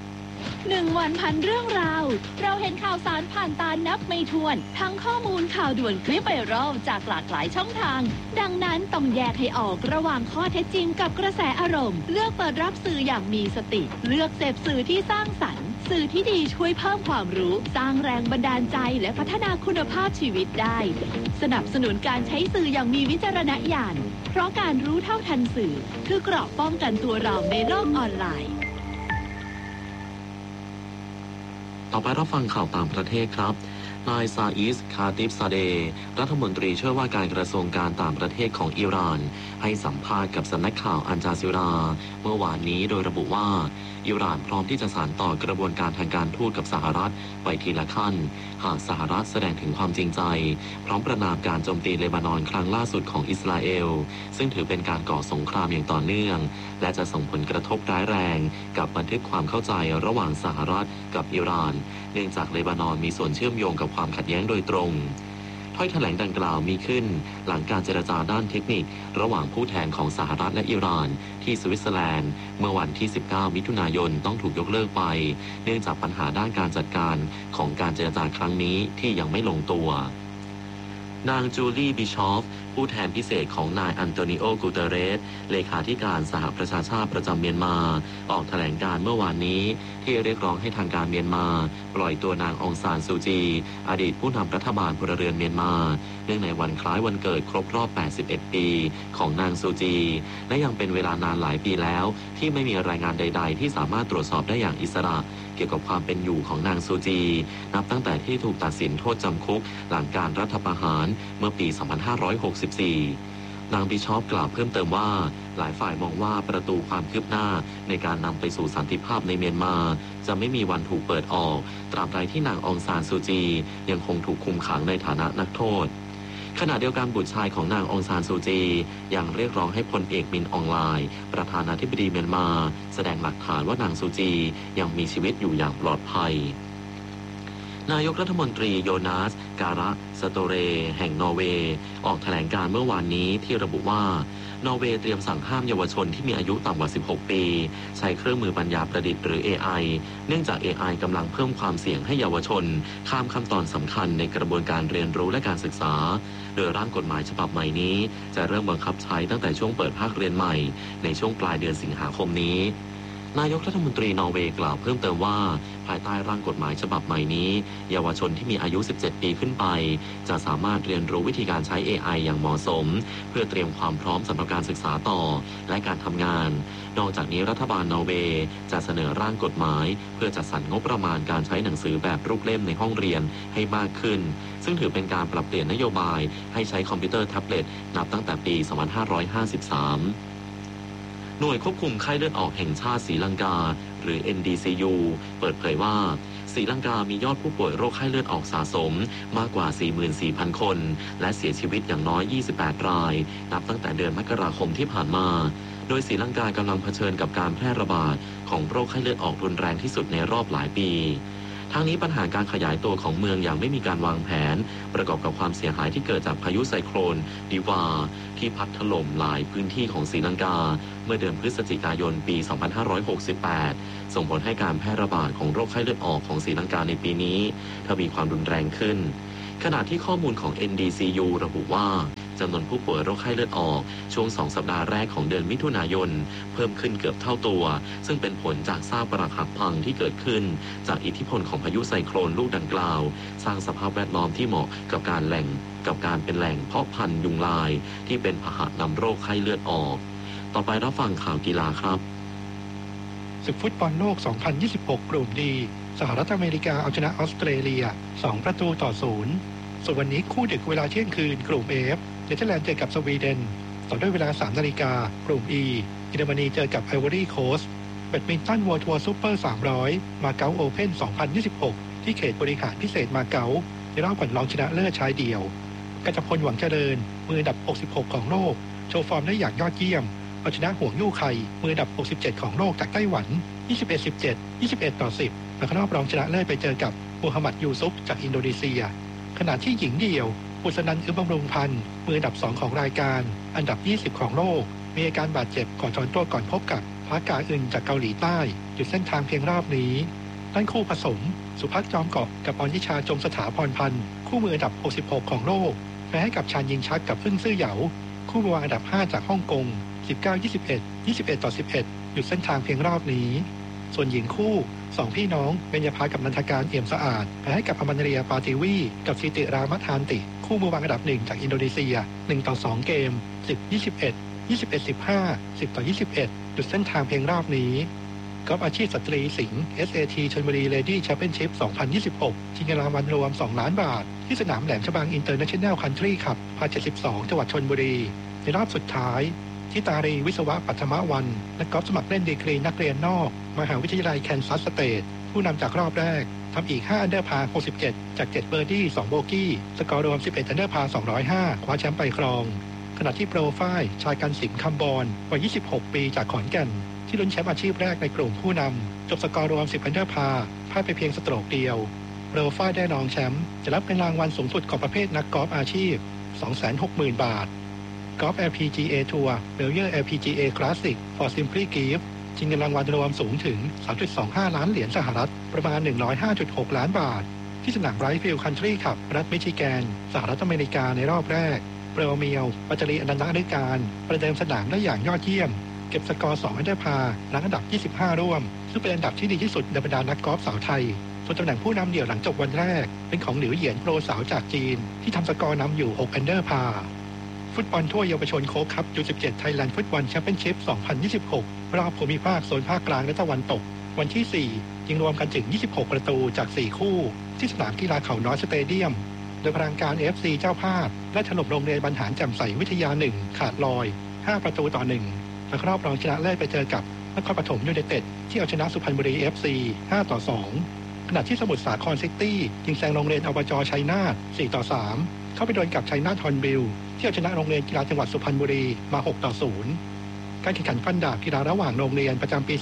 1 วันพันเรื่องราวเราเห็นข่าวสารผ่านตานับไม่ถ้วนทั้งข้อมูลข่าวด่วนคลิปไวรัลจากหลากหลายช่องทางดังนั้นต้องแยกให้ออกระหว่างข้อเท็จจริงกับกระแสอารมณ์เลือกเปิดรับสื่ออย่างมีสติเลือกเสพสื่อที่สร้างสรรค์สื่อที่ดีช่วยเพิ่มความรู้สร้างแรงบันดาลใจและพัฒนาคุณภาพชีวิตได้สนับสนุนการใช้สื่ออย่างมีวิจารณญาณเพราะการรู้เท่าทันสื่อคือเกราะป้องกันตัวเราในโลกออนไลน์ต่อไปรับฟังข่าวต่างประเทศครับนายซาอิสคาติฟซาเดรัฐมนตรีช่วยว่าการกระทรวงการต่างประเทศของอิหร่านให้สัมภาษณ์กับสำนักข่าวอัลจาซีราเมื่อวานนี้โดยระบุว่าอิหร่านพร้อมที่จะสานต่อกระบวนการทางการทูตกับสหรัฐไปทีละขั้นหากสหรัฐแสดงถึงความจริงใจพร้อมประณามการโจมตีเลบานอนครั้งล่าสุดของอิสราเอลซึ่งถือเป็นการก่อสงครามอย่างต่อเนื่องและจะส่งผลกระทบร้ายแรงกับบันทึกความเข้าใจระหว่างสหรัฐกับอิหร่านเนื่องจากเลบานอนมีส่วนเชื่อมโยงกับความขัดแย้งโดยตรงถ้อยแถลงดังกล่าวมีขึ้นหลังการเจรจาด้านเทคนิคระหว่างผู้แทนของสหรัฐและอิหร่านที่สวิตเซอร์แลนด์เมื่อวันที่19มิถุนายนต้องถูกยกเลิกไปเนื่องจากปัญหาด้านการจัดการของการเจรจาครั้งนี้ที่ยังไม่ลงตัวนางจูลี่บิชอฟผู้แทนพิเศษของนายอันโตนิโอ กูเตเรสเลขาธิการสหประชาชาติประจำเมียนมาออกแถลงการเมื่อวานนี้ที่เรียกร้องให้ทางการเมียนมาปล่อยตัวนางองซานซูจีอดีตผู้นำรัฐบาลพลเรือนเมียนมาเนื่องในวันคล้ายวันเกิดครบรอบ81ปีของนางซูจีและยังเป็นเวลานานหลายปีแล้วที่ไม่มีรายงานใดๆที่สามารถตรวจสอบได้อย่างอิสระเกี่ยวกับความเป็นอยู่ของนางซูจีนับตั้งแต่ที่ถูกตัดสินโทษจำคุกหลังการรัฐประหารเมื่อปี 2564 นางบิชอปกล่าวเพิ่มเติมว่าหลายฝ่ายมองว่าประตูความคืบหน้าในการนำไปสู่สันติภาพในเมียนมาจะไม่มีวันถูกเปิดออกตราบใดที่นางองซานซูจียังคงถูกคุมขังในฐานะนักโทษขณะเดียวกันบุตรชายของนางองซานซูจียังเรียกร้องให้พลเอกมินอองไลน์ประธานาธิบดีเมียนมาแสดงหลักฐานว่านางซูจียังมีชีวิตอยู่อย่างปลอดภัยนายกรัฐมนตรีโยนาสการะสโตเรแห่งนอร์เวย์ออกแถลงการเมื่อวานนี้ที่ระบุว่านอร์เวย์เตรียมสั่งห้ามเยาวชนที่มีอายุต่ำกว่า16ปีใช้เครื่องมือปัญญาประดิษฐ์หรือ AI เนื่องจาก AI กำลังเพิ่มความเสี่ยงให้เยาวชนข้ามขั้นตอนสำคัญในกระบวนการเรียนรู้และการศึกษาโดยร่างกฎหมายฉบับใหม่นี้จะเริ่มบังคับใช้ตั้งแต่ช่วงเปิดภาคเรียนใหม่ในช่วงปลายเดือนสิงหาคมนี้นายกรัฐมนตรีนอร์เวย์กล่าวเพิ่มเติมว่าภายใต้ร่างกฎหมายฉบับใหม่นี้เยาวชนที่มีอายุ 17 ปีขึ้นไปจะสามารถเรียนรู้วิธีการใช้ AI อย่างเหมาะสมเพื่อเตรียมความพร้อมสำหรับการศึกษาต่อและการทำงานนอกจากนี้รัฐบาลนอร์เวย์จะเสนอร่างกฎหมายเพื่อจัดสรรงบประมาณการใช้หนังสือแบบรูปเล่มในห้องเรียนให้มากขึ้นซึ่งถือเป็นการปรับเปลี่ยนนโยบายให้ใช้คอมพิวเตอร์แท็บเล็ตนับตั้งแต่ปี 2553หน่วยควบคุมไข้เลือดออกแห่งชาติศรีลังกาหรือ NDCU เปิดเผยว่าศรีลังกามียอดผู้ป่วยโรคไข้เลือดออกสะสมมากกว่า 44,000 คนและเสียชีวิตอย่างน้อย 28 รายนับตั้งแต่เดือนมกราคมที่ผ่านมาโดยศรีลังกากำลังเผชิญกับการแพร่ระบาดของโรคไข้เลือดออกรุนแรงที่สุดในรอบหลายปีทั้งนี้ปัญหาการขยายตัวของเมืองอย่างไม่มีการวางแผนประกอบกับความเสียหายที่เกิดจากพายุไซโคลนดิวาที่พัดถล่มหลายพื้นที่ของศรีลังกาเมื่อเดือนพฤศจิกายนปี 2568 ส่งผลให้การแพร่ระบาดของโรคไข้เลือดออกของศรีลังกาในปีนี้ทวีความรุนแรงขึ้นขณะที่ข้อมูลของ NDCU ระบุว่าจำนวนผู้ป่วยโรคไข้เลือดออกช่วง2 สัปดาห์แรกของเดือนมิถุนายนเพิ่มขึ้นเกือบเท่าตัวซึ่งเป็นผลจากซากปรักหักพังที่เกิดขึ้นจากอิทธิพลของพายุไซโคลนลูกดังกล่าวสร้างสภาพแวดล้อมที่เหมาะกับการเป็นแหล่งเพาะพันธุ์ยุงลายที่เป็นพาหะนำโรคไข้เลือดออกต่อไปรับฟังข่าวกีฬาครับศึกฟุตบอลโลก 2026 กลุ่มดีสหรัฐอเมริกาเอาชนะออสเตรเลีย 2-0 ส่วนวันนี้คู่ดึกเวลาเที่ยงคืนกลุ่ม F เนเธอร์แลนด์เจอกับสวีเดนต่อด้วยเวลา 3 นาฬิกากลุ่ม E เยอรมนีเจอกับไอวอรี่โคสต์แบดมินตัน World Tour Super 300 มาเก๊าโอเพ่น 2026 ที่เขตบริหารพิเศษมาเก๊าในรอบก่อนรองชนะเลิศชายเดี่ยวกัจจพลหวังเจริญมืออันดับ 66 ของโลกโชว์ฟอร์มได้อย่างยอดเยี่ยมเอาชนะห่วงยู่ไข่มืออันดับ 67 ของโลกจากไต้หวัน 21-17 21-10 และรอบรองชนะเลิศไปเจอกับมูฮัมหมัดยูซุฟจากอินโดนีเซียขณะที่หญิงเดี่ยวบุษนันท์ อึมบำรุงพันธ์มืออันดับ 2 ของรายการอันดับ 20 ของโลกมีอาการบาดเจ็บก่อนถอนตัวก่อนพบกับพากาอึนจากเกาหลีใต้หยุดเส้นทางเพียงรอบนี้ด้านคู่ผสมสุภักจอมเกาะกับอนิชาจงสถาพรพันธ์คู่มืออันดับ 66 ของโลกแพ้ให้กับชานยิงชักกับพึ่งซื่อเหยาคู่มืออันดับ 5 จากฮ่องกง 19-21 21-11 หยุดเส้นทางเพียงรอบนี้ส่วนหญิงคู่2 พี่น้องเบญญาภากับนันทการเอี่ยมสะอาดแพ้ให้กับอมันเรียปาติวีกับสิติรามัทานติคู่มือวางอันดับ 1 จากอินโดนีเซีย 1-2 เกม 10-21 21-15 10-21 หยุดเส้นทางเพียงรอบนี้กอล์ฟอาชีพสตรีสิงห์ SAT ชลบุรีเลดี้แชมเปี้ยนชิพ 2026 ชิงเงินรางวัลรวม 2 ล้านบาทที่สนามแหลมฉบังอินเตอร์เนชั่นแนลคันทรีคลับพา 72 จังหวัดชลบุรีในรอบสุดท้ายทิตารีวิศวะปัทมวันนักกอล์ฟสมัครเล่นดีกรีนักเรียนนอกมหาวิทยาลัยแคนซัสสเตทผู้นำจากรอบแรกทำอีก5อันเดอร์พาร์67จาก7เบอร์ดี้2โบกี้สกอร์รวม11อันเดอร์พาร์205คว้าแชมป์ไปครองขณะที่โปรไฟล์ชายกันสิงห์คำบอนวัย26 ปีจากขอนแก่นที่ลุ้นแชมป์อาชีพแรกในกลุ่มผู้นำจบสกอร์รวม10อันเดอร์พาร์พ่ายไปเพียงสโตรกเดียวโปรไฟล์ได้รองแชมป์จะรับเป็นรางวัลสูงสุดของประเภทนักกอล์ฟอาชีพ 260,000 บาทกอล์ฟ LPGA ทัวร์เบลเยอร์ LPGA Classic for Simply Gift ชิงเงินรางวัลรวมสูงถึง 3.25 ล้านเหรียญสหรัฐประมาณ 105.6 ล้านบาทที่สนามไรท์ฟิลด์คันทรีคลับรัฐมิชิแกนสหรัฐอเมริกาในรอบแรกโปรเมียวปัจจรีอนันตฤการประเดิมสนามได้อย่างยอดเยี่ยมเก็บสกอร์2อันเดอร์พาร์หลังอันดับ25ร่วมซึ่งเป็นอันดับที่ดีที่สุดในบรรดานักกอล์ฟสาวไทยส่วนตำแหน่งผู้นำเดี่ยวหลังจบวันแรกเป็นของหลิวเหยียนโปรสาวจากจีนที่ทำสกอร์นำอยู่6อันเดอร์พาร์ฟุตบอลทั่วเยาวชนโค้กคัพ U17 ไทยแลนด์ฟุตบอลแชมเปี้ยนชิพ 2026 รอบภูมิภาคโซนภาคกลางและตะวันตกวันที่ 4 ยิงรวมกันถึง26ประตูจาก4คู่ที่สนามกีฬาเขาน้อยสเตเดียมโดยพลังการ FC เจ้าภาพและถล่มโรงเรียนบรรหารแจ่มใสวิทยา1ขาดลอย5ประตูต่อ1และรอบรองชนะเลิศไปเจอกับนครปฐมยูไนเต็ดที่เอาชนะสุพรรณบุรี FC 5-2 ขณะที่สมุทรสาครซิตี้ยิงแซงโรงเรียนอบจชัยนาท 4-3 เข้าไปโดนกับชัยนาทฮอนบิลที่เอาชนะโรงเรียนกีฬาจังหวัดสุพรรณบุรีมา 6-0 การแข่งขันฟันดาบกีฬาระหว่างโรงเรียนประจำปี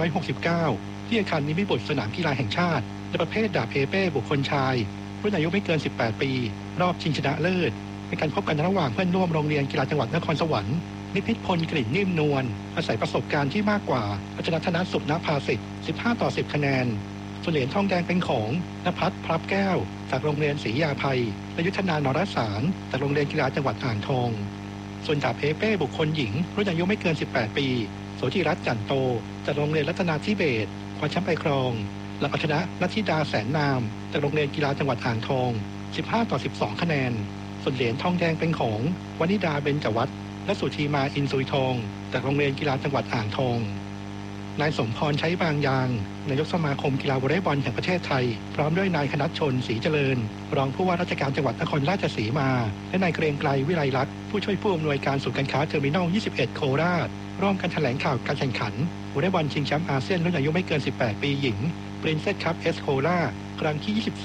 2569 ที่อาคารนิมิบุตรสนามกีฬาแห่งชาติในประเภทดาบเอเป้บุคคลชายรุ่นอายุไม่เกิน 18 ปีรอบชิงชนะเลิศเป็นการพบกันระหว่างเพื่อนร่วมโรงเรียนกีฬาจังหวัดนครสวรรค์นิพิษพลกลิ่นนิ่มนวลอาศัยประสบการณ์ที่มากกว่าอาจารย์ธนสุขณภาสิทธิ์ 15-10 คะแนนส่วนเหรียญทองแดงเป็นของณภัทรพลับแก้วจากโรงเรียนศรียาภัยและยุทธนานรสารจากโรงเรียนกีฬาจังหวัดอ่างทองส่วนดาบเอเป้บุคคลหญิงรุ่นอายุไม่เกิน 18 ปีโสธิรัตน์จันโตจากโรงเรียนรัตนาธิเบศรคว้าแชมป์ไปครองหลังเอาชนะนัทธิดาแสนนามจากโรงเรียนกีฬาจังหวัดอ่างทอง15-12 คะแนนส่วนเหรียญทองแดงเป็นของวนิดาเบญจวัฒน์และสุธีมาอินทรุยทองจากโรงเรียนกีฬาจังหวัดอ่างทองนายสมพรใช้บางยางนายกสมาคมกีฬาวอลเลย์บอลแห่งประเทศไทยพร้อมด้วยนายคณัฐชนศรีเจริญรองผู้ว่าราชการจังหวัดนครราชสีมาและนายเกรียงไกรวิไลลักษณ์ผู้ช่วยผู้อำนวยการศูนย์การค้าเทอร์มินอล 21 โคราชร่วมกันแถลงข่าวการแข่งขันวอลเลย์บอลชิงแชมป์อาเซียนรุ่นอายุไม่เกิน 18 ปีหญิง Princess Cup S Cola ครั้งที่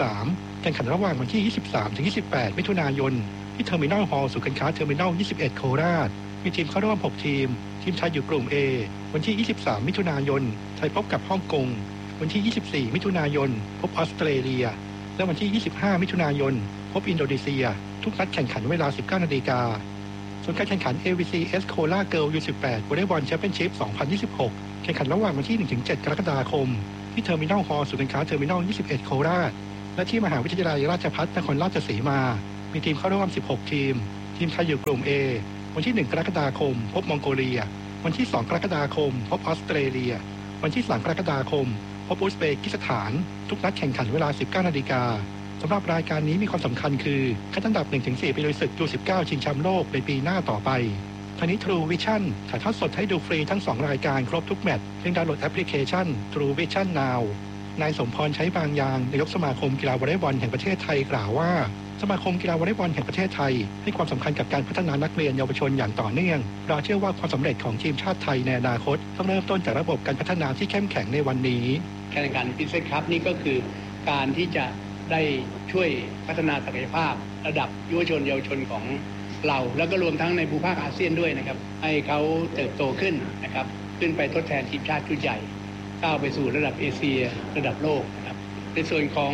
23 แข่งขันระหว่างวันที่ 23-28 มิถุนายนที่เทอร์มินอลฮอลล์ศูนย์การค้าเทอร์มินอล 21 โคราชมีทีมเข้าร่วม 6 ทีมทีมไทยอยู่กลุ่ม A วันที่ 23 มิถุนายนไทยพบกับฮ่องกงวันที่ 24 มิถุนายนพบออสเตรเลียและวันที่ 25 มิถุนายนพบอินโดนีเซียทุกนัดแข่งขันเวลา 19 นาฬิกาส่วนการแข่งขัน AVC S Cola Girl U18 วอลเลย์บอลแชมเปี้ยนชิพ 2026 แข่งขันระหว่างวันที่ 1-7 กรกฎาคมที่เทอร์มินอลฮอลล์ศูนย์การค้าเทอร์มินอล 21 โคราชและที่มหาวิทยาลัยราชภัฏนครราชสีมามีทีมเข้าร่วม 16 ทีมทีมไทยอยู่กลุ่ม A วันที่ 1 กรกฎาคมพบมองโกเลียวันที่ 2 กรกฎาคมพบออสเตรเลียวันที่ 3 กรกฎาคมพบอุซเบกิสถานทุกนัดแข่งขันเวลา 19 นาฬิกาสำหรับรายการนี้มีความสำคัญคือคัดอันดับ 1-4 ไปลุยศึก U19 ชิงแชมป์โลกในปีหน้าต่อไปทางนี้ True Vision ถ่ายทอดสดให้ดูฟรีทั้ง 2 รายการครบทุกแมตช์เพียงดาวน์โหลดแอปพลิเคชัน True Vision Now นายสมพรใช้บางยางนายกสมาคมกีฬาวอลเลย์บอลแห่งประเทศไทยกล่าวว่าสมาคมกีฬาวอลเลย์บอลแห่งประเทศไทยให้ความสำคัญกับการพัฒนานักเรียนเยาวชนอย่างต่อเนื่องเราเชื่อว่าความสำเร็จของทีมชาติไทยในอนาคตต้องเริ่มต้นจากระบบการพัฒนาที่เข้มแข็งในวันนี้การแข่งขัน Princess Cup นี่ก็คือการที่จะได้ช่วยพัฒนาศักยภาพระดับเยาวชนของเราแล้วก็รวมทั้งในภูมิภาคอาเซียนด้วยนะครับให้เขาเติบโตขึ้นนะครับขึ้นไปทดแทนทีมชาติชุดใหญ่ก้าวไปสู่ระดับเอเชียระดับโลกนะครับในส่วนของ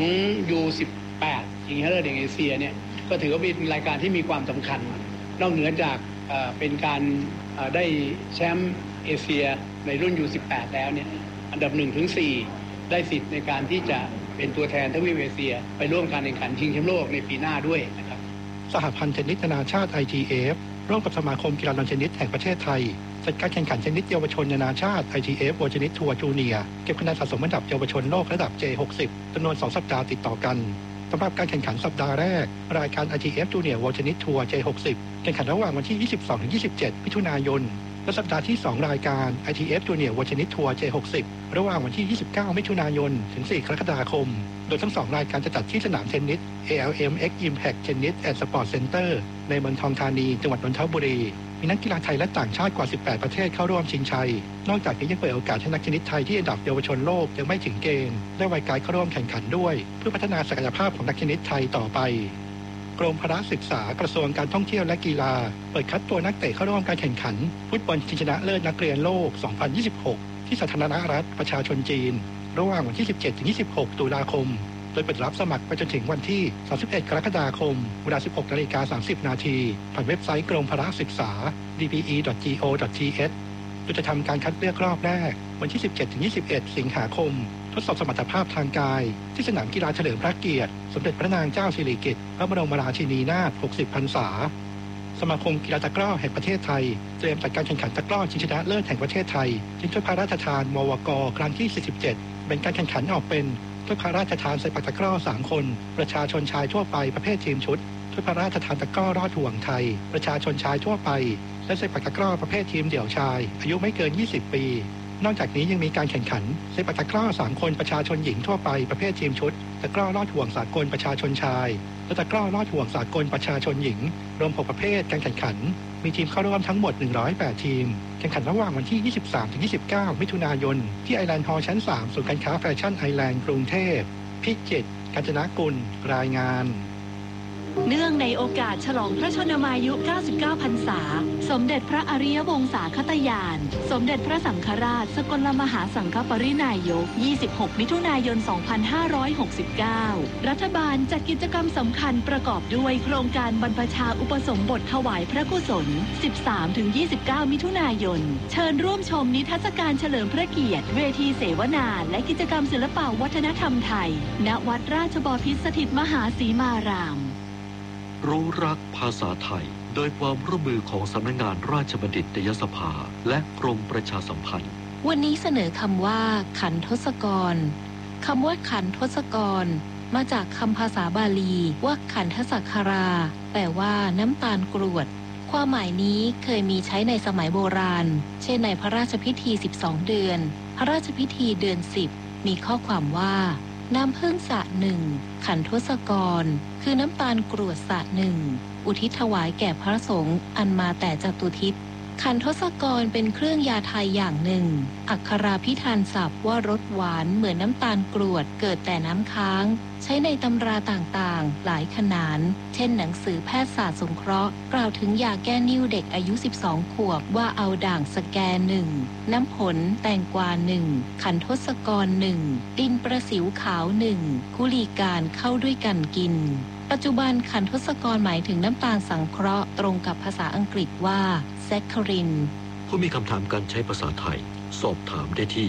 U18 ชิงชนะเลิศแห่งเอเชียเนี่ยก็ถือว่าเป็นรายการที่มีความสำคัญนอกเหนือจากเป็นการได้แชมป์เอเชียในรุ่น U18 แล้วเนี่ยอันดับ 1-4 ได้สิทธิ์ในการที่จะเป็นตัวแทนทวีปเอเชียไปร่วมการแข่งขันชิงแชมป์โลกในปีหน้าด้วยนะครับสหพันธ์เทนนิสนานาชาติ ITF ร่วมกับสมาคมกีฬานันเทนนิสแห่งประเทศไทยจัดการแข่งขันเทนนิสเยาวชนนานาชาติ ITF World Tennis Tour Junior เก็บคะแนนสะสมอันดับเยาวชนโลกระดับ J60 จำนวน 2 สัปดาห์ติดต่อกันสำหรับการแข่งขันสัปดาห์แรกรายการ ITF Junior World Tennis Tour J60 แข่งขันระหว่างวันที่ 22-27 มิถุนายนและสัปดาห์ที่ 2 รายการ ITF Junior World Tennis Tour J60 ระหว่างวันที่ 29 มิถุนายนถึง 4 กรกฎาคมโดยทั้ง 2 รายการจะจัดที่สนามเทนนิส ALM X Impact Tennis and Sport Center ในเมืองทองธานีจังหวัดนนทบุรีมีนักกีฬาไทยและต่างชาติกว่า 18 ประเทศเข้าร่วมชิงชัยนอกจากนี้ยังเปิดโอกาสให้นักเทนนิสไทยที่อันดับเยาวชนโลกยังไม่ถึงเกณฑ์ได้วัยกายเข้าร่วมแข่งขันด้วยเพื่อพัฒนาศักยภาพของนักเทนนิสไทยต่อไปกรมพละศึกษากระทรวงการท่องเที่ยวและกีฬาเปิดคัดตัวนักเตะเข้าร่วมการแข่งขันฟุตบอลชิงชนะเลิศนักเรียนโลก 2026 ที่สาธารณรัฐประชาชนจีนระหว่างวันที่ 17-26 ตุลาคมโดยเปิดรับสมัครไปจนถึงวันที่ 31 กรกฎาคมเวลา 16:30 น.ผ่านเว็บไซต์กรมพละศึกษา dpe.go.th โดยจะทำการคัดเลือกรอบแรกวันที่ 17-21 สิงหาคมทดสอบสมรรถภาพทางกายที่สนามกีฬาเฉลิมพระเกียรติสมเด็จพระนางเจ้าสิริกิติ์พระบรมราชินีนาถ 60 พรรษาสมาคมกีฬาตะกร้อแห่งประเทศไทยเตรียมจัดการแข่งขันตะกร้อชิงชนะเลิศแห่งประเทศไทยชิงถ้วยพระราชทานมวกครั้งที่ 47แบ่งการแข่งขันออกเป็นถ้วยพระราชทานใส่ปักตะกร้อ 3 คนประชาชนชายทั่วไปประเภททีมชุดถ้วยพระราชทานตะกร้อรอดห่วงไทยประชาชนชายทั่วไปและใส่ปักตะกร้อประเภททีมเดี่ยวชายอายุไม่เกิน 20 ปีนอกจากนี้ยังมีการแข่งขันใส่ปักตะกร้อ 3 คนประชาชนหญิงทั่วไปประเภททีมชุดตะกร้อรอดห่วงสากลประชาชนชายและตะกร้อรอดห่วงสากลประชาชนหญิงรวม6ประเภทการแข่งขันมีทีมเข้าร่วมทั้งหมด108ทีมแข่งขันระหว่างวันที่ 23-29 มิถุนายนที่ไอแลนด์ฮอลล์ชั้น 3 ศูนย์การค้าแฟชั่นไอแลนด์กรุงเทพพิจิตรกาญจนกุลรายงานเนื่องในโอกาสฉลองพระชนมายุ 99 พรรษาสมเด็จพระอริยวงศาคตญาณสมเด็จพระสังฆราชสกลมหาสังฆปรินายก 26 มิถุนายน 2569 รัฐบาลจัดกิจกรรมสำคัญประกอบด้วยโครงการบรรพชาอุปสมบทถวายพระกุศล 13-29 มิถุนายนเชิญร่วมชมนิทรรศการเฉลิมพระเกียรติเวทีเสวนาและกิจกรรมศิลปวัฒนธรรมไทยณวัดราชบพิตรสถิตมหาสีมารามรู้รักภาษาไทยโดยความร่วมมือของสำนักงานราชบัณฑิตยสภาและกรมประชาสัมพันธ์วันนี้เสนอคำว่าขันทศกรคำว่าขันทศกรมาจากคำภาษาบาลีว่าขันทสักคาราแปลว่าน้ำตาลกรวดความหมายนี้เคยมีใช้ในสมัยโบราณเช่นในพระราชพิธี12เดือนพระราชพิธีเดือน10มีข้อความว่าน้ำผึ้งสะหนึ่งขันทศกรคือน้ำตาลกรวดสะหนึ่งอุทิศถวายแก่พระสงฆ์อันมาแต่จตุทิศขันทศกรเป็นเครื่องยาไทยอย่างหนึ่งอักขราพิธานศัพท์ว่ารสหวานเหมือนน้ำตาลกรวดเกิดแต่น้ำค้างใช้ในตำราต่างๆหลายขนานเช่นหนังสือแพทยศาสตร์สงเคราะห์กล่าวถึงยาแก้นิ่วเด็กอายุ12ขวบว่าเอาด่างสแกหนึ่งน้ำผลแตงกวาหนึ่งขันทศกรหนึ่งดินประสิวขาวหนึ่งคุลีการเข้าด้วยกันกินปัจจุบันขันทศกรหมายถึงน้ำตาลสังเคราะห์ตรงกับภาษาอังกฤษว่าแซคคารินผู้มีคำถามการใช้ภาษาไทยสอบถามได้ที่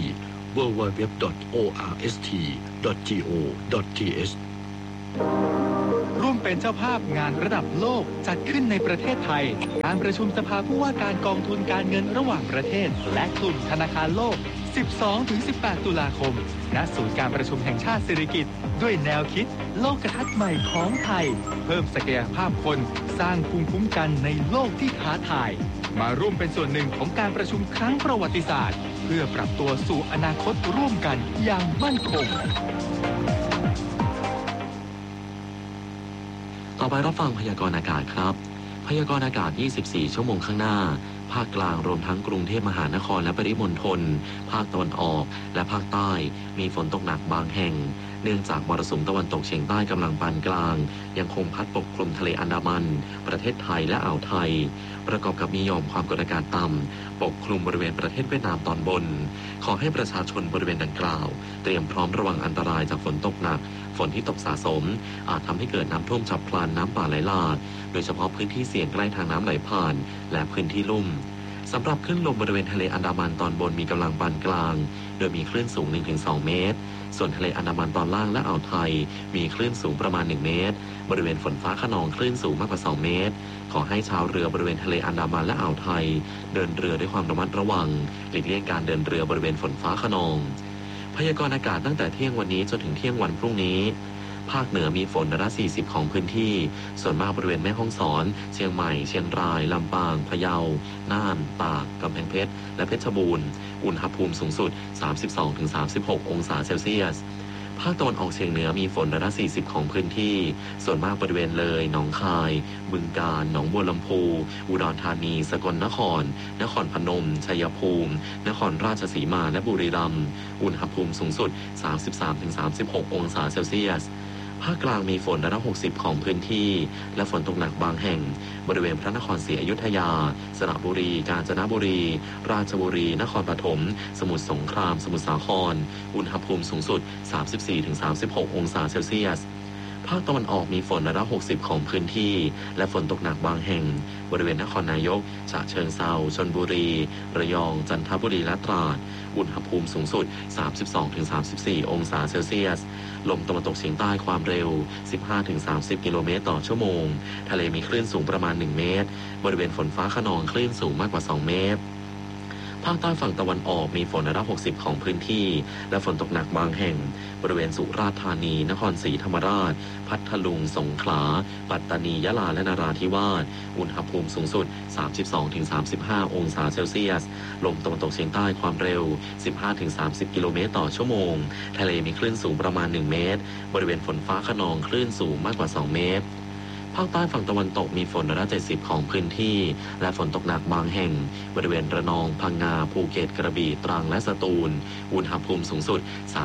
www.orst.go.th ร่วมเป็นเจ้าภาพงานระดับโลกจัดขึ้นในประเทศไทยการประชุมสภาผู้ว่าการกองทุนการเงินระหว่างประเทศและกลุ่มธนาคารโลก 12-18 ตุลาคมณศูนย์การประชุมแห่งชาติสิริกิติ์ด้วยแนวคิดโลกทัศน์ใหม่ของไทยเพิ่มศักยภาพคนสร้างภูมิคุ้มกันในโลกที่ท้าทายมาร่วมเป็นส่วนหนึ่งของการประชุมครั้งประวัติศาสตร์เพื่อปรับตัวสู่อนาคตร่วมกันอย่างมั่นคงต่อไปรับฟังพยากรณ์อากาศครับพยากรณ์อากาศ24ชั่วโมงข้างหน้าภาคกลางรวมทั้งกรุงเทพมหานครและปริมณฑลภาคตะวันออกและภาคใต้มีฝนตกหนักบางแห่งเนื่องจากมรสุมตะวันตกเฉียงใต้กำลังปานกลางยังคงพัดปกคลุมทะเลอันดามันประเทศไทยและอ่าวไทยประกอบกับมีหย่อมความกดอากาศต่ำปกคลุมบริเวณประเทศเวียดนามตอนบนขอให้ประชาชนบริเวณดังกล่าวเตรียมพร้อมระวังอันตรายจากฝนตกหนักฝนที่ตกสะสมอาจทำให้เกิดน้ำท่วมฉับพลันน้ำป่าไหลหลากโดยเฉพาะพื้นที่เสี่ยงใกล้ทางน้ำไหลผ่านและพื้นที่ลุ่มสำหรับคลื่นลมบริเวณทะเลอันดามันตอนบนมีกำลังปานกลางโดยมีคลื่นสูง 1-2 เมตรส่วนทะเลอันดามันตอนล่างและอ่าวไทยมีคลื่นสูงประมาณ1 เมตรบริเวณฝนฟ้าคะนองคลื่นสูงมากกว่า2 เมตรขอให้ชาวเรือบริเวณทะเลอันดามันและอ่าวไทยเดินเรือด้วยความระมัดระวังหลีกเลี่ยงการเดินเรือบริเวณฝนฟ้าคะนองพยากรณ์อากาศตั้งแต่เที่ยงวันนี้จนถึงเที่ยงวันพรุ่งนี้ภาคเหนือมีฝน140ของพื้นที่ส่วนมากบริเวณแม่ฮ่องสอนเชียงใหม่เชียงรายลำปางพะเยาน่านตากกำแพงเพชรและเพชรบูรณ์อุณหภูมิสูงสุด 32-36 องศาเซลเซียสภาคตะวันออกเฉียงเหนือมีฝน140ของพื้นที่ส่วนมากบริเวณเลยหนองคายบึงกาฬหนองบัวลำพูอุดรธานีสกลนครนครพนมชัยภูมินครราชสีมาและบุรีรัมย์อุณหภูมิสูงสุด 33-36 องศาเซลเซียสภาคกลางมีฝน160ของพื้นที่และฝนตกหนักบางแห่งบริเวณพระนครศรีอยุธยาสระบุรีกาญจนบุรีราชบุรีนครปฐมสมุทรสงครามสมุทรสาครอุณหภูมิสูงสุด 34-36 องศาเซลเซียสภาคตะวันออกมีฝน160ของพื้นที่และฝนตกหนักบางแห่งบริเวณนครนายกฉะเชิงเทราชลบุรีระยองจันทบุรีและตราดอุณหภูมิสูงสุด 32-34 องศาเซลเซียสลมตะวันตกเฉียงใต้ความเร็ว 15-30 กิโลเมตรต่อชั่วโมงทะเลมีคลื่นสูงประมาณ1 เมตรบริเวณฝนฟ้าคะนองคลื่นสูงมากกว่า2 เมตรภาคใต้ฝั่งตะวันออกมีฝน160ของพื้นที่และฝนตกหนักบางแห่งบริเวณสุราษฎร์ธานีนครศรีธรรมราชพัทลุงสงขลาปัตตานียะลาและนราธิวาสอุณหภูมิสูงสุด 32-35 องศาเซลเซียสลมตะวันตกเฉียงใต้ความเร็ว 15-30 กิโลเมตรต่อชั่วโมงทะเลมีคลื่นสูงประมาณ1 เมตรบริเวณฝนฟ้าคะนองคลื่นสูงมากกว่า2 เมตรภาคใต้ฝั่งตะวันตกมีฝน170ของพื้นที่และฝนตกหนักบางแห่งบริเวณระนองพังงาภูเก็ตกระบี่ตรังและสตูลอุณหภูมิสูงสุด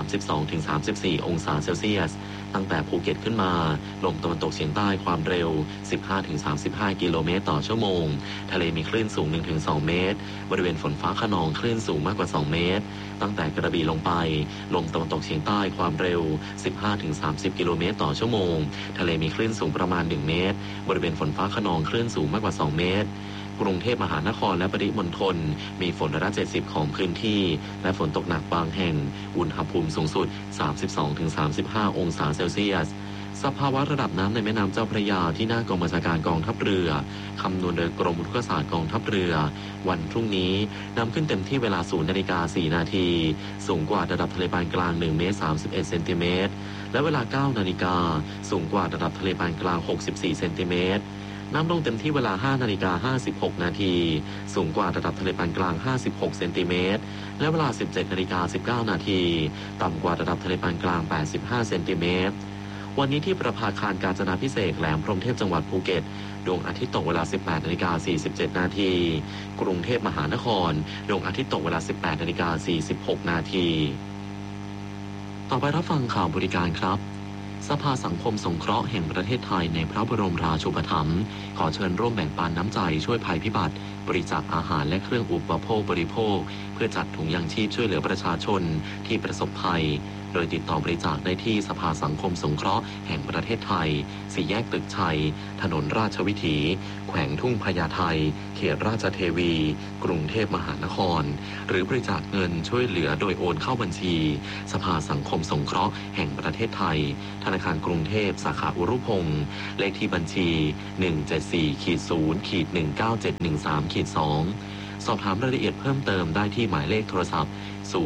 32-34 องศาเซลเซียสตั้งแต่ภูเก็ตขึ้นมาลมตะวันตกเฉียงใต้ความเร็ว 15-35 กิโลเมตรต่อชั่วโมงทะเลมีคลื่นสูง 1-2 เมตรบริเวณฝนฟ้าคะนองคลื่นสูงมากกว่า2 เมตรตั้งแต่กระบี่ลงไปลมตะวันตกเฉียงใต้ความเร็ว 15-30 กิโลเมตรต่อชั่วโมงทะเลมีคลื่นสูงประมาณ1 เมตรบริเวณฝนฟ้าคะนองคลื่นสูงมากกว่า2 เมตรกรุงเทพมหานครและปริมณฑลมีฝน170ของพื้นที่และฝนตกหนักบางแห่งอุณหภูมิสูงสุด 32-35 องศาเซลเซียสสภาวะระดับน้ำในแม่น้ำเจ้าพระยาที่หน้ากองบัญชาการกองทัพเรือคำนวณโดยกรมอุทกศาสตร์กองทัพเรือวันพรุ่งนี้นำขึ้นเต็มที่เวลา 0:04 นาทีสูงกว่าระดับทะเลปานกลาง1 เมตร 31 เซนติเมตรและเวลา 9 นาฬิกาสูงกว่าระดับทะเลปานกลาง 64 เซนติเมตรน้ำลงเต็มที่เวลา 5:56 นาทีสูงกว่าระดับทะเลปานกลาง 56 เซนติเมตรและเวลา 17:19 นาทีต่ำกว่าระดับทะเลปานกลาง 85 เซนติเมตรวันนี้ที่ประภาคารกาญจนาภิเษกแหลมพรหมเทพจังหวัดภูเก็ตดวงอาทิตย์ตกเวลา 18:47 นาทีกรุงเทพมหานครดวงอาทิตย์ตกเวลา 18:46 นาทีต่อไปรับฟังข่าวบริการครับสภาสังคมสงเคราะห์แห่งประเทศไทยในพระบรมราชูปถัมภ์ขอเชิญร่วมแบ่งปันน้ำใจช่วยภัยพิบัติบริจาคอาหารและเครื่องอุปโภคบริโภคเพื่อจัดถุงยังชีพช่วยเหลือประชาชนที่ประสบภัยโดยติดต่อบริจาคได้ที่สภาสังคมสงเคราะห์แห่งประเทศไทย4 แยกตึกชัยถนนราชวิถีแขวงทุ่งพญาไทเขตราชเทวีกรุงเทพมหานครหรือบริจาคเงินช่วยเหลือโดยโอนเข้าบัญชีสภาสังคมสงเคราะห์แห่งประเทศไทยธนาคารกรุงเทพสาขาอุรุพงศ์เลขที่บัญชี 174-0-19713-2 สอบถามรายละเอียดเพิ่มเติมได้ที่หมายเลขโทรศัพท์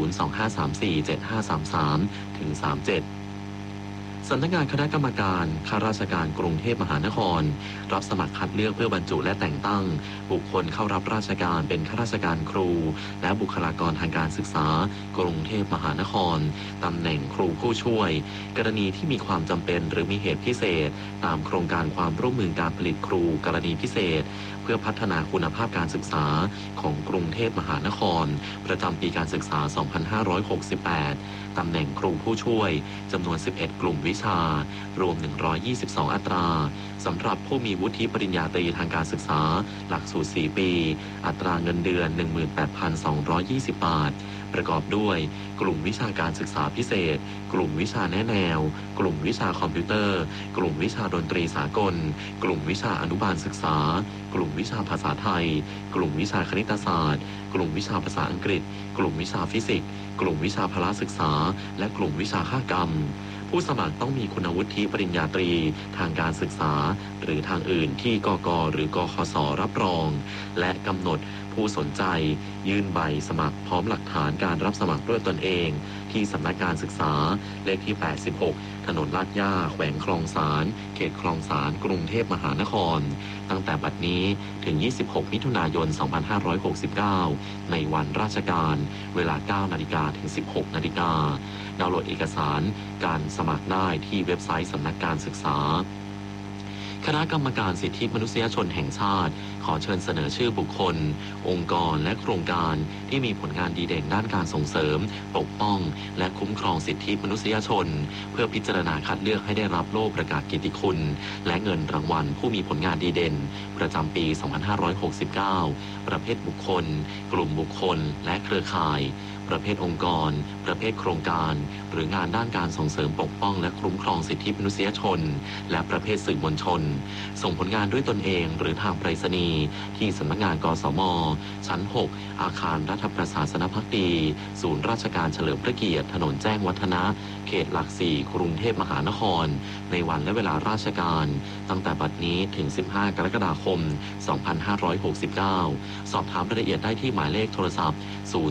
025347533-37 สำนักงานคณะกรรมการข้าราชการกรุงเทพมหานครรับสมัครคัดเลือกเพื่อบรรจุและแต่งตั้งบุคคลเข้ารับราชการเป็นข้าราชการครูและบุคลากรทางการศึกษากรุงเทพมหานครตำแหน่งครูผู้ช่วยกรณีที่มีความจำเป็นหรือมีเหตุพิเศษตามโครงการความร่วมมือการผลิตครูกรณีพิเศษเพื่อพัฒนาคุณภาพการศึกษาของกรุงเทพมหานครประจำปีการศึกษา 2568 ตำแหน่งครูผู้ช่วยจำนวน 11 กลุ่มวิชารวม 122 อัตราสำหรับผู้มีวุฒิปริญญาตรีทางการศึกษาหลักสูตร 4 ปีอัตราเงินเดือน 18,220 บาทประกอบด้วยกลุ่มวิชาการศึกษาพิเศษกลุ่มวิชาแนะแนวกลุ่มวิชาคอมพิวเตอร์กลุ่มวิชาดนตรีสากลกลุ่มวิชาอนุบาลศึกษากลุ่มวิชาภาษาไทยกลุ่มวิชาคณิตศาสตร์กลุ่มวิชาภาษาอังกฤษกลุ่มวิชาฟิสิกส์กลุ่มวิชาพละศึกษาและกลุ่มวิชาฆากรรมผู้สมัครต้องมีคุณวุฒิปริญญาตรีทางการศึกษาหรือทางอื่นที่กก.หรือกขส.รับรองและกำหนดผู้สนใจยื่นใบสมัครพร้อมหลักฐานการรับสมัครด้วยตนเองที่สำนักงานศึกษาเลขที่ 86 ถนนลาดย่าแขวงคลองสานเขตคลองสานกรุงเทพมหานครตั้งแต่บัดนี้ถึง 26 มิถุนายน 2569 ในวันราชการเวลา 9 นาฬิกาถึง 16 นาฬิกาดาวน์โหลดเอกสารการสมัครได้ที่เว็บไซต์สำนักการศึกษาคณะกรรมการสิทธิมนุษยชนแห่งชาติขอเชิญเสนอชื่อบุคคลองค์กรและโครงการที่มีผลงานดีเด่นด้านการส่งเสริมปกป้องและคุ้มครองสิทธิมนุษยชนเพื่อพิจารณาคัดเลือกให้ได้รับโล่ประกาศเกียรติคุณและเงินรางวัลผู้มีผลงานดีเด่นประจำปี 2569 ประเภทบุคคลกลุ่มบุคคลและเครือข่ายประเภทองค์กรประเภทโครงการหรืองานด้านการส่งเสริมปกป้องและคุ้มครองสิทธิมนุษยชนและประเภทสื่อมวลชนส่งผลงานด้วยตนเองหรือทางไปรษณีย์ที่สำนักงานกสม.ชั้น 6 อาคารรัฐประศาสนภักดีศูนย์ราชการเฉลิมพระเกียรติถนนแจ้งวัฒนะเขตหลัก 4 กรุงเทพมหานครในวันและเวลาราชการตั้งแต่บัดนี้ถึง 15 กรกฎาคม 2569 สอบถามรายละเอียดได้ที่หมายเลขโทรศัพท์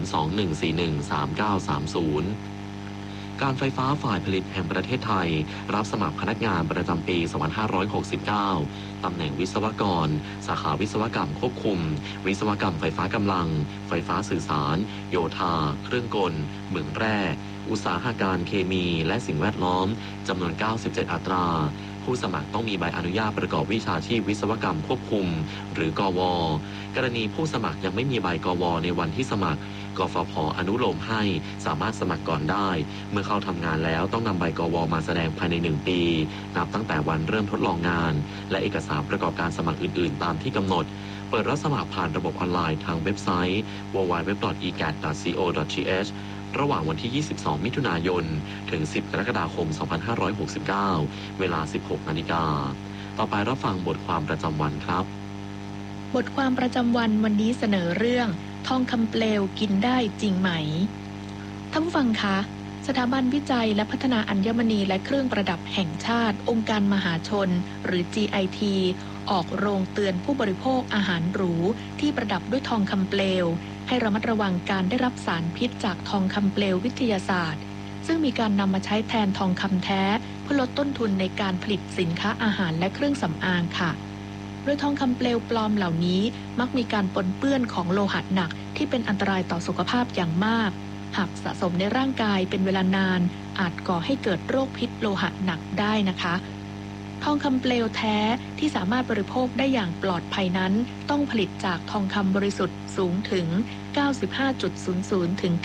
021413930 การไฟฟ้าฝ่ายผลิตแห่งประเทศไทยรับสมัครพนักงานประจำปี 2569 ตำแหน่งวิศวกรสาขาวิศวกรรมควบคุมวิศวกรรมไฟฟ้ากำลังไฟฟ้าสื่อสารโยธาเครื่องกลเหมืองแร่อุตสาหการเคมีและสิ่งแวดล้อมจำนวน 97 อัตราผู้สมัครต้องมีใบอนุญาตประกอบวิชาชีพวิศวกรรมควบคุมหรือกว.กรณีผู้สมัครยังไม่มีใบกว.ในวันที่สมัครกฟผ.อนุโลมให้สามารถสมัครก่อนได้เมื่อเข้าทำงานแล้วต้องนำใบกว.มาแสดงภายใน1 ปีนับตั้งแต่วันเริ่มทดลองงานและเอกสารประกอบการสมัครอื่นๆตามที่กำหนดเปิดรับสมัครผ่านระบบออนไลน์ทางเว็บไซต์ www.egat.co.th ระหว่างวันที่ 22 มิถุนายน ถึง 10 กรกฎาคม 2569 เวลา 16 นาฬิกาต่อไปรับฟังบทความประจำวันครับบทความประจำวันวันนี้เสนอเรื่องทองคำเปลวกินได้จริงไหมท่านผู้ฟังคะสถาบันวิจัยและพัฒนาอัญมณีและเครื่องประดับแห่งชาติองค์การมหาชนหรือ GIT ออกโรงเตือนผู้บริโภคอาหารหรูที่ประดับด้วยทองคำเปลวให้ระมัดระวังการได้รับสารพิษจากทองคำเปลววิทยาศาสตร์ซึ่งมีการนำมาใช้แทนทองคำแท้เพื่อลดต้นทุนในการผลิตสินค้าอาหารและเครื่องสำอางค่ะโดยทองคำเปลวปลอมเหล่านี้มักมีการปนเปื้อนของโลหะหนักที่เป็นอันตรายต่อสุขภาพอย่างมากหากสะสมในร่างกายเป็นเวลานานอาจก่อให้เกิดโรคพิษโลหะหนักได้นะคะทองคำเปลวแท้ที่สามารถบริโภคได้อย่างปลอดภัยนั้นต้องผลิตจากทองคำบริสุทธิ์สูงถึง 95.00 ถึง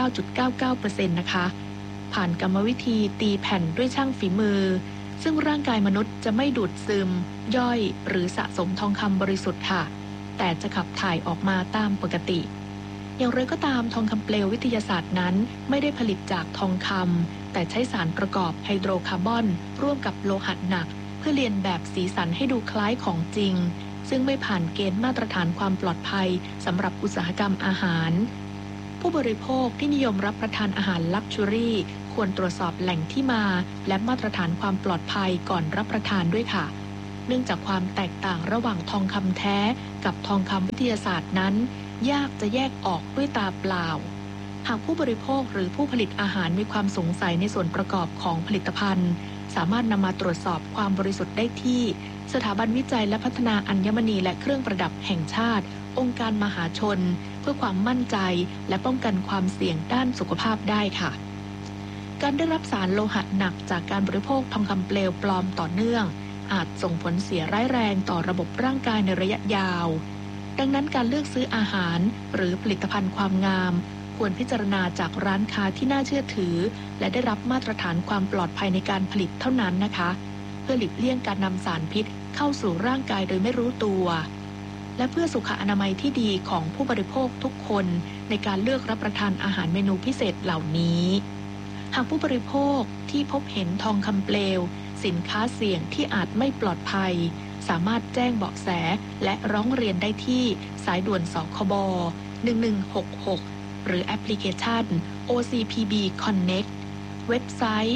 99.99% นะคะผ่านกรรมวิธีตีแผ่นด้วยช่างฝีมือซึ่งร่างกายมนุษย์จะไม่ดูดซึมย่อยหรือสะสมทองคำบริสุทธิ์ค่ะแต่จะขับถ่ายออกมาตามปกติอย่างไรก็ตามทองคำเปลววิทยาศาสตร์นั้นไม่ได้ผลิตจากทองคำแต่ใช้สารประกอบไฮโดรคาร์บอนร่วมกับโลหะหนักเพื่อเลียนแบบสีสันให้ดูคล้ายของจริงซึ่งไม่ผ่านเกณฑ์มาตรฐานความปลอดภัยสำหรับอุตสาหกรรมอาหารผู้บริโภคที่นิยมรับประทานอาหารลักชัวรี่ควรตรวจสอบแหล่งที่มาและมาตรฐานความปลอดภัยก่อนรับประทานด้วยค่ะเนื่องจากความแตกต่างระหว่างทองคำแท้กับทองคำวิทยาศาสตร์นั้นยากจะแยกออกด้วยตาเปล่าหากผู้บริโภคหรือผู้ผลิตอาหารมีความสงสัยในส่วนประกอบของผลิตภัณฑ์สามารถนำมาตรวจสอบความบริสุทธิ์ได้ที่สถาบันวิจัยและพัฒนาอัญมณีและเครื่องประดับแห่งชาติองค์การมหาชนเพื่อความมั่นใจและป้องกันความเสี่ยงด้านสุขภาพได้ค่ะการได้รับสารโลหะหนักจากการบริโภคทองคำเปลวปลอมต่อเนื่องอาจส่งผลเสียร้ายแรงต่อระบบร่างกายในระยะยาวดังนั้นการเลือกซื้ออาหารหรือผลิตภัณฑ์ความงามควรพิจารณาจากร้านค้าที่น่าเชื่อถือและได้รับมาตรฐานความปลอดภัยในการผลิตเท่านั้นนะคะเพื่อหลีกเลี่ยงการนำสารพิษเข้าสู่ร่างกายโดยไม่รู้ตัวและเพื่อสุขอนามัยที่ดีของผู้บริโภคทุกคนในการเลือกรับประทานอาหารเมนูพิเศษเหล่านี้หากผู้บริโภคที่พบเห็นทองคำเปลวสินค้าเสี่ยงที่อาจไม่ปลอดภัยสามารถแจ้งเบาะแสและร้องเรียนได้ที่สายด่วนสคบ1166หรือแอปพลิเคชัน OCPB Connect เว็บไซต์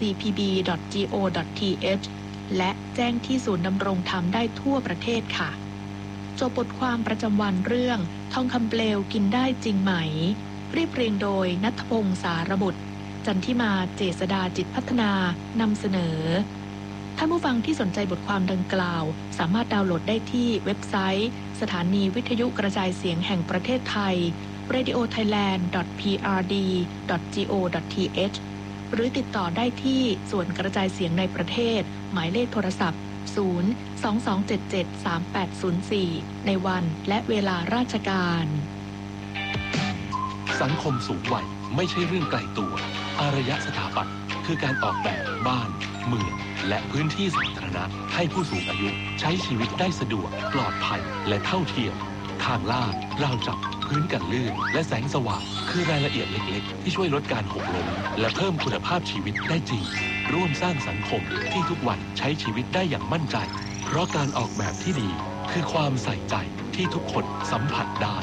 ocpb.go.th และแจ้งที่ศูนย์ดำรงธรรมได้ทั่วประเทศค่ะจบบทความประจำวันเรื่องทองคำเปลวกินได้จริงไหมเรียบเรียงโดยณัฐพงษ์สารบุตรจันทิมาเจษฎาจิตพัฒนานำเสนอท่านผู้ฟังที่สนใจบทความดังกล่าวสามารถดาวน์โหลดได้ที่เว็บไซต์สถานีวิทยุกระจายเสียงแห่งประเทศไทย radiothailand.prd.go.th หรือติดต่อได้ที่ส่วนกระจายเสียงในประเทศหมายเลขโทรศัพท์ 022773804 ในวันและเวลาราชการสังคมสูงวัยไม่ใช่เรื่องไกลตัวอารยสถาปัตย์คือการออกแบบบ้านเมืองและพื้นที่สาธารณะให้ผู้สูงอายุใช้ชีวิตได้สะดวกปลอดภัยและเท่าเทียมทางลาดราวจับพื้นกันลื่นและแสงสว่างคือรายละเอียดเล็กๆที่ช่วยลดการหกล้มและเพิ่มคุณภาพชีวิตได้จริงร่วมสร้างสังคมที่ทุกวันใช้ชีวิตได้อย่างมั่นใจเพราะการออกแบบที่ดีคือความใส่ใจที่ทุกคนสัมผัสได้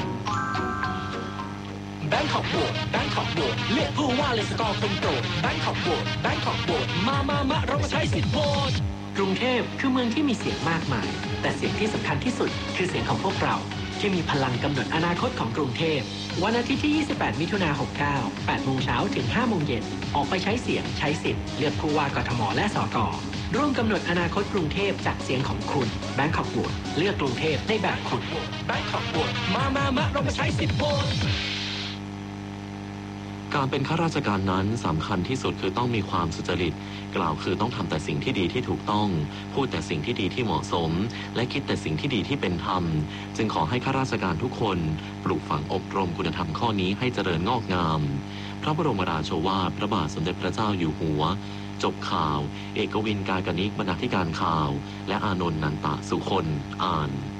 แบงคอกโหวตแบงคอกโหวตเลือกผู้ว่าเลยสกอร์คนโปรดแบงคอกโหวตแบงคอกโหวตมาเรามาใช้สิทธิ์โหวตกรุงเทพคือเมืองที่มีเสียงมากมายแต่เสียงที่สำคัญที่สุดคือเสียงของพวกเราที่มีพลังกำหนดอนาคตของกรุงเทพวันอาทิตย์ที่ 28 มิถุนายน 69 8 โมงเช้าถึง 5 โมงเย็นออกไปใช้เสียงใช้สิทธิ์เลือกผู้ว่ากทมและสกร่วมกำหนดอนาคตกรุงเทพจากเสียงของคุณแบงคอกโหวตเลือกกรุงเทพในแบบคุณแบงคอกโหวตมาเรามาใช้สิทธิ์โหวตการเป็นข้าราชการนั้นสำคัญที่สุดคือต้องมีความสุจริตกล่าวคือต้องทำแต่สิ่งที่ดีที่ถูกต้องพูดแต่สิ่งที่ดีที่เหมาะสมและคิดแต่สิ่งที่ดีที่เป็นธรรมจึงขอให้ข้าราชการทุกคนปลูกฝังอบรมคุณธรรมข้อนี้ให้เจริญงอกงามพระบรมราโชวาทพระบาทสมเด็จพระเจ้าอยู่หัวจบข่าวเอกวิน กากนิกบรรณาธิการข่าวและอานนท์ นันตะสุคนอ่าน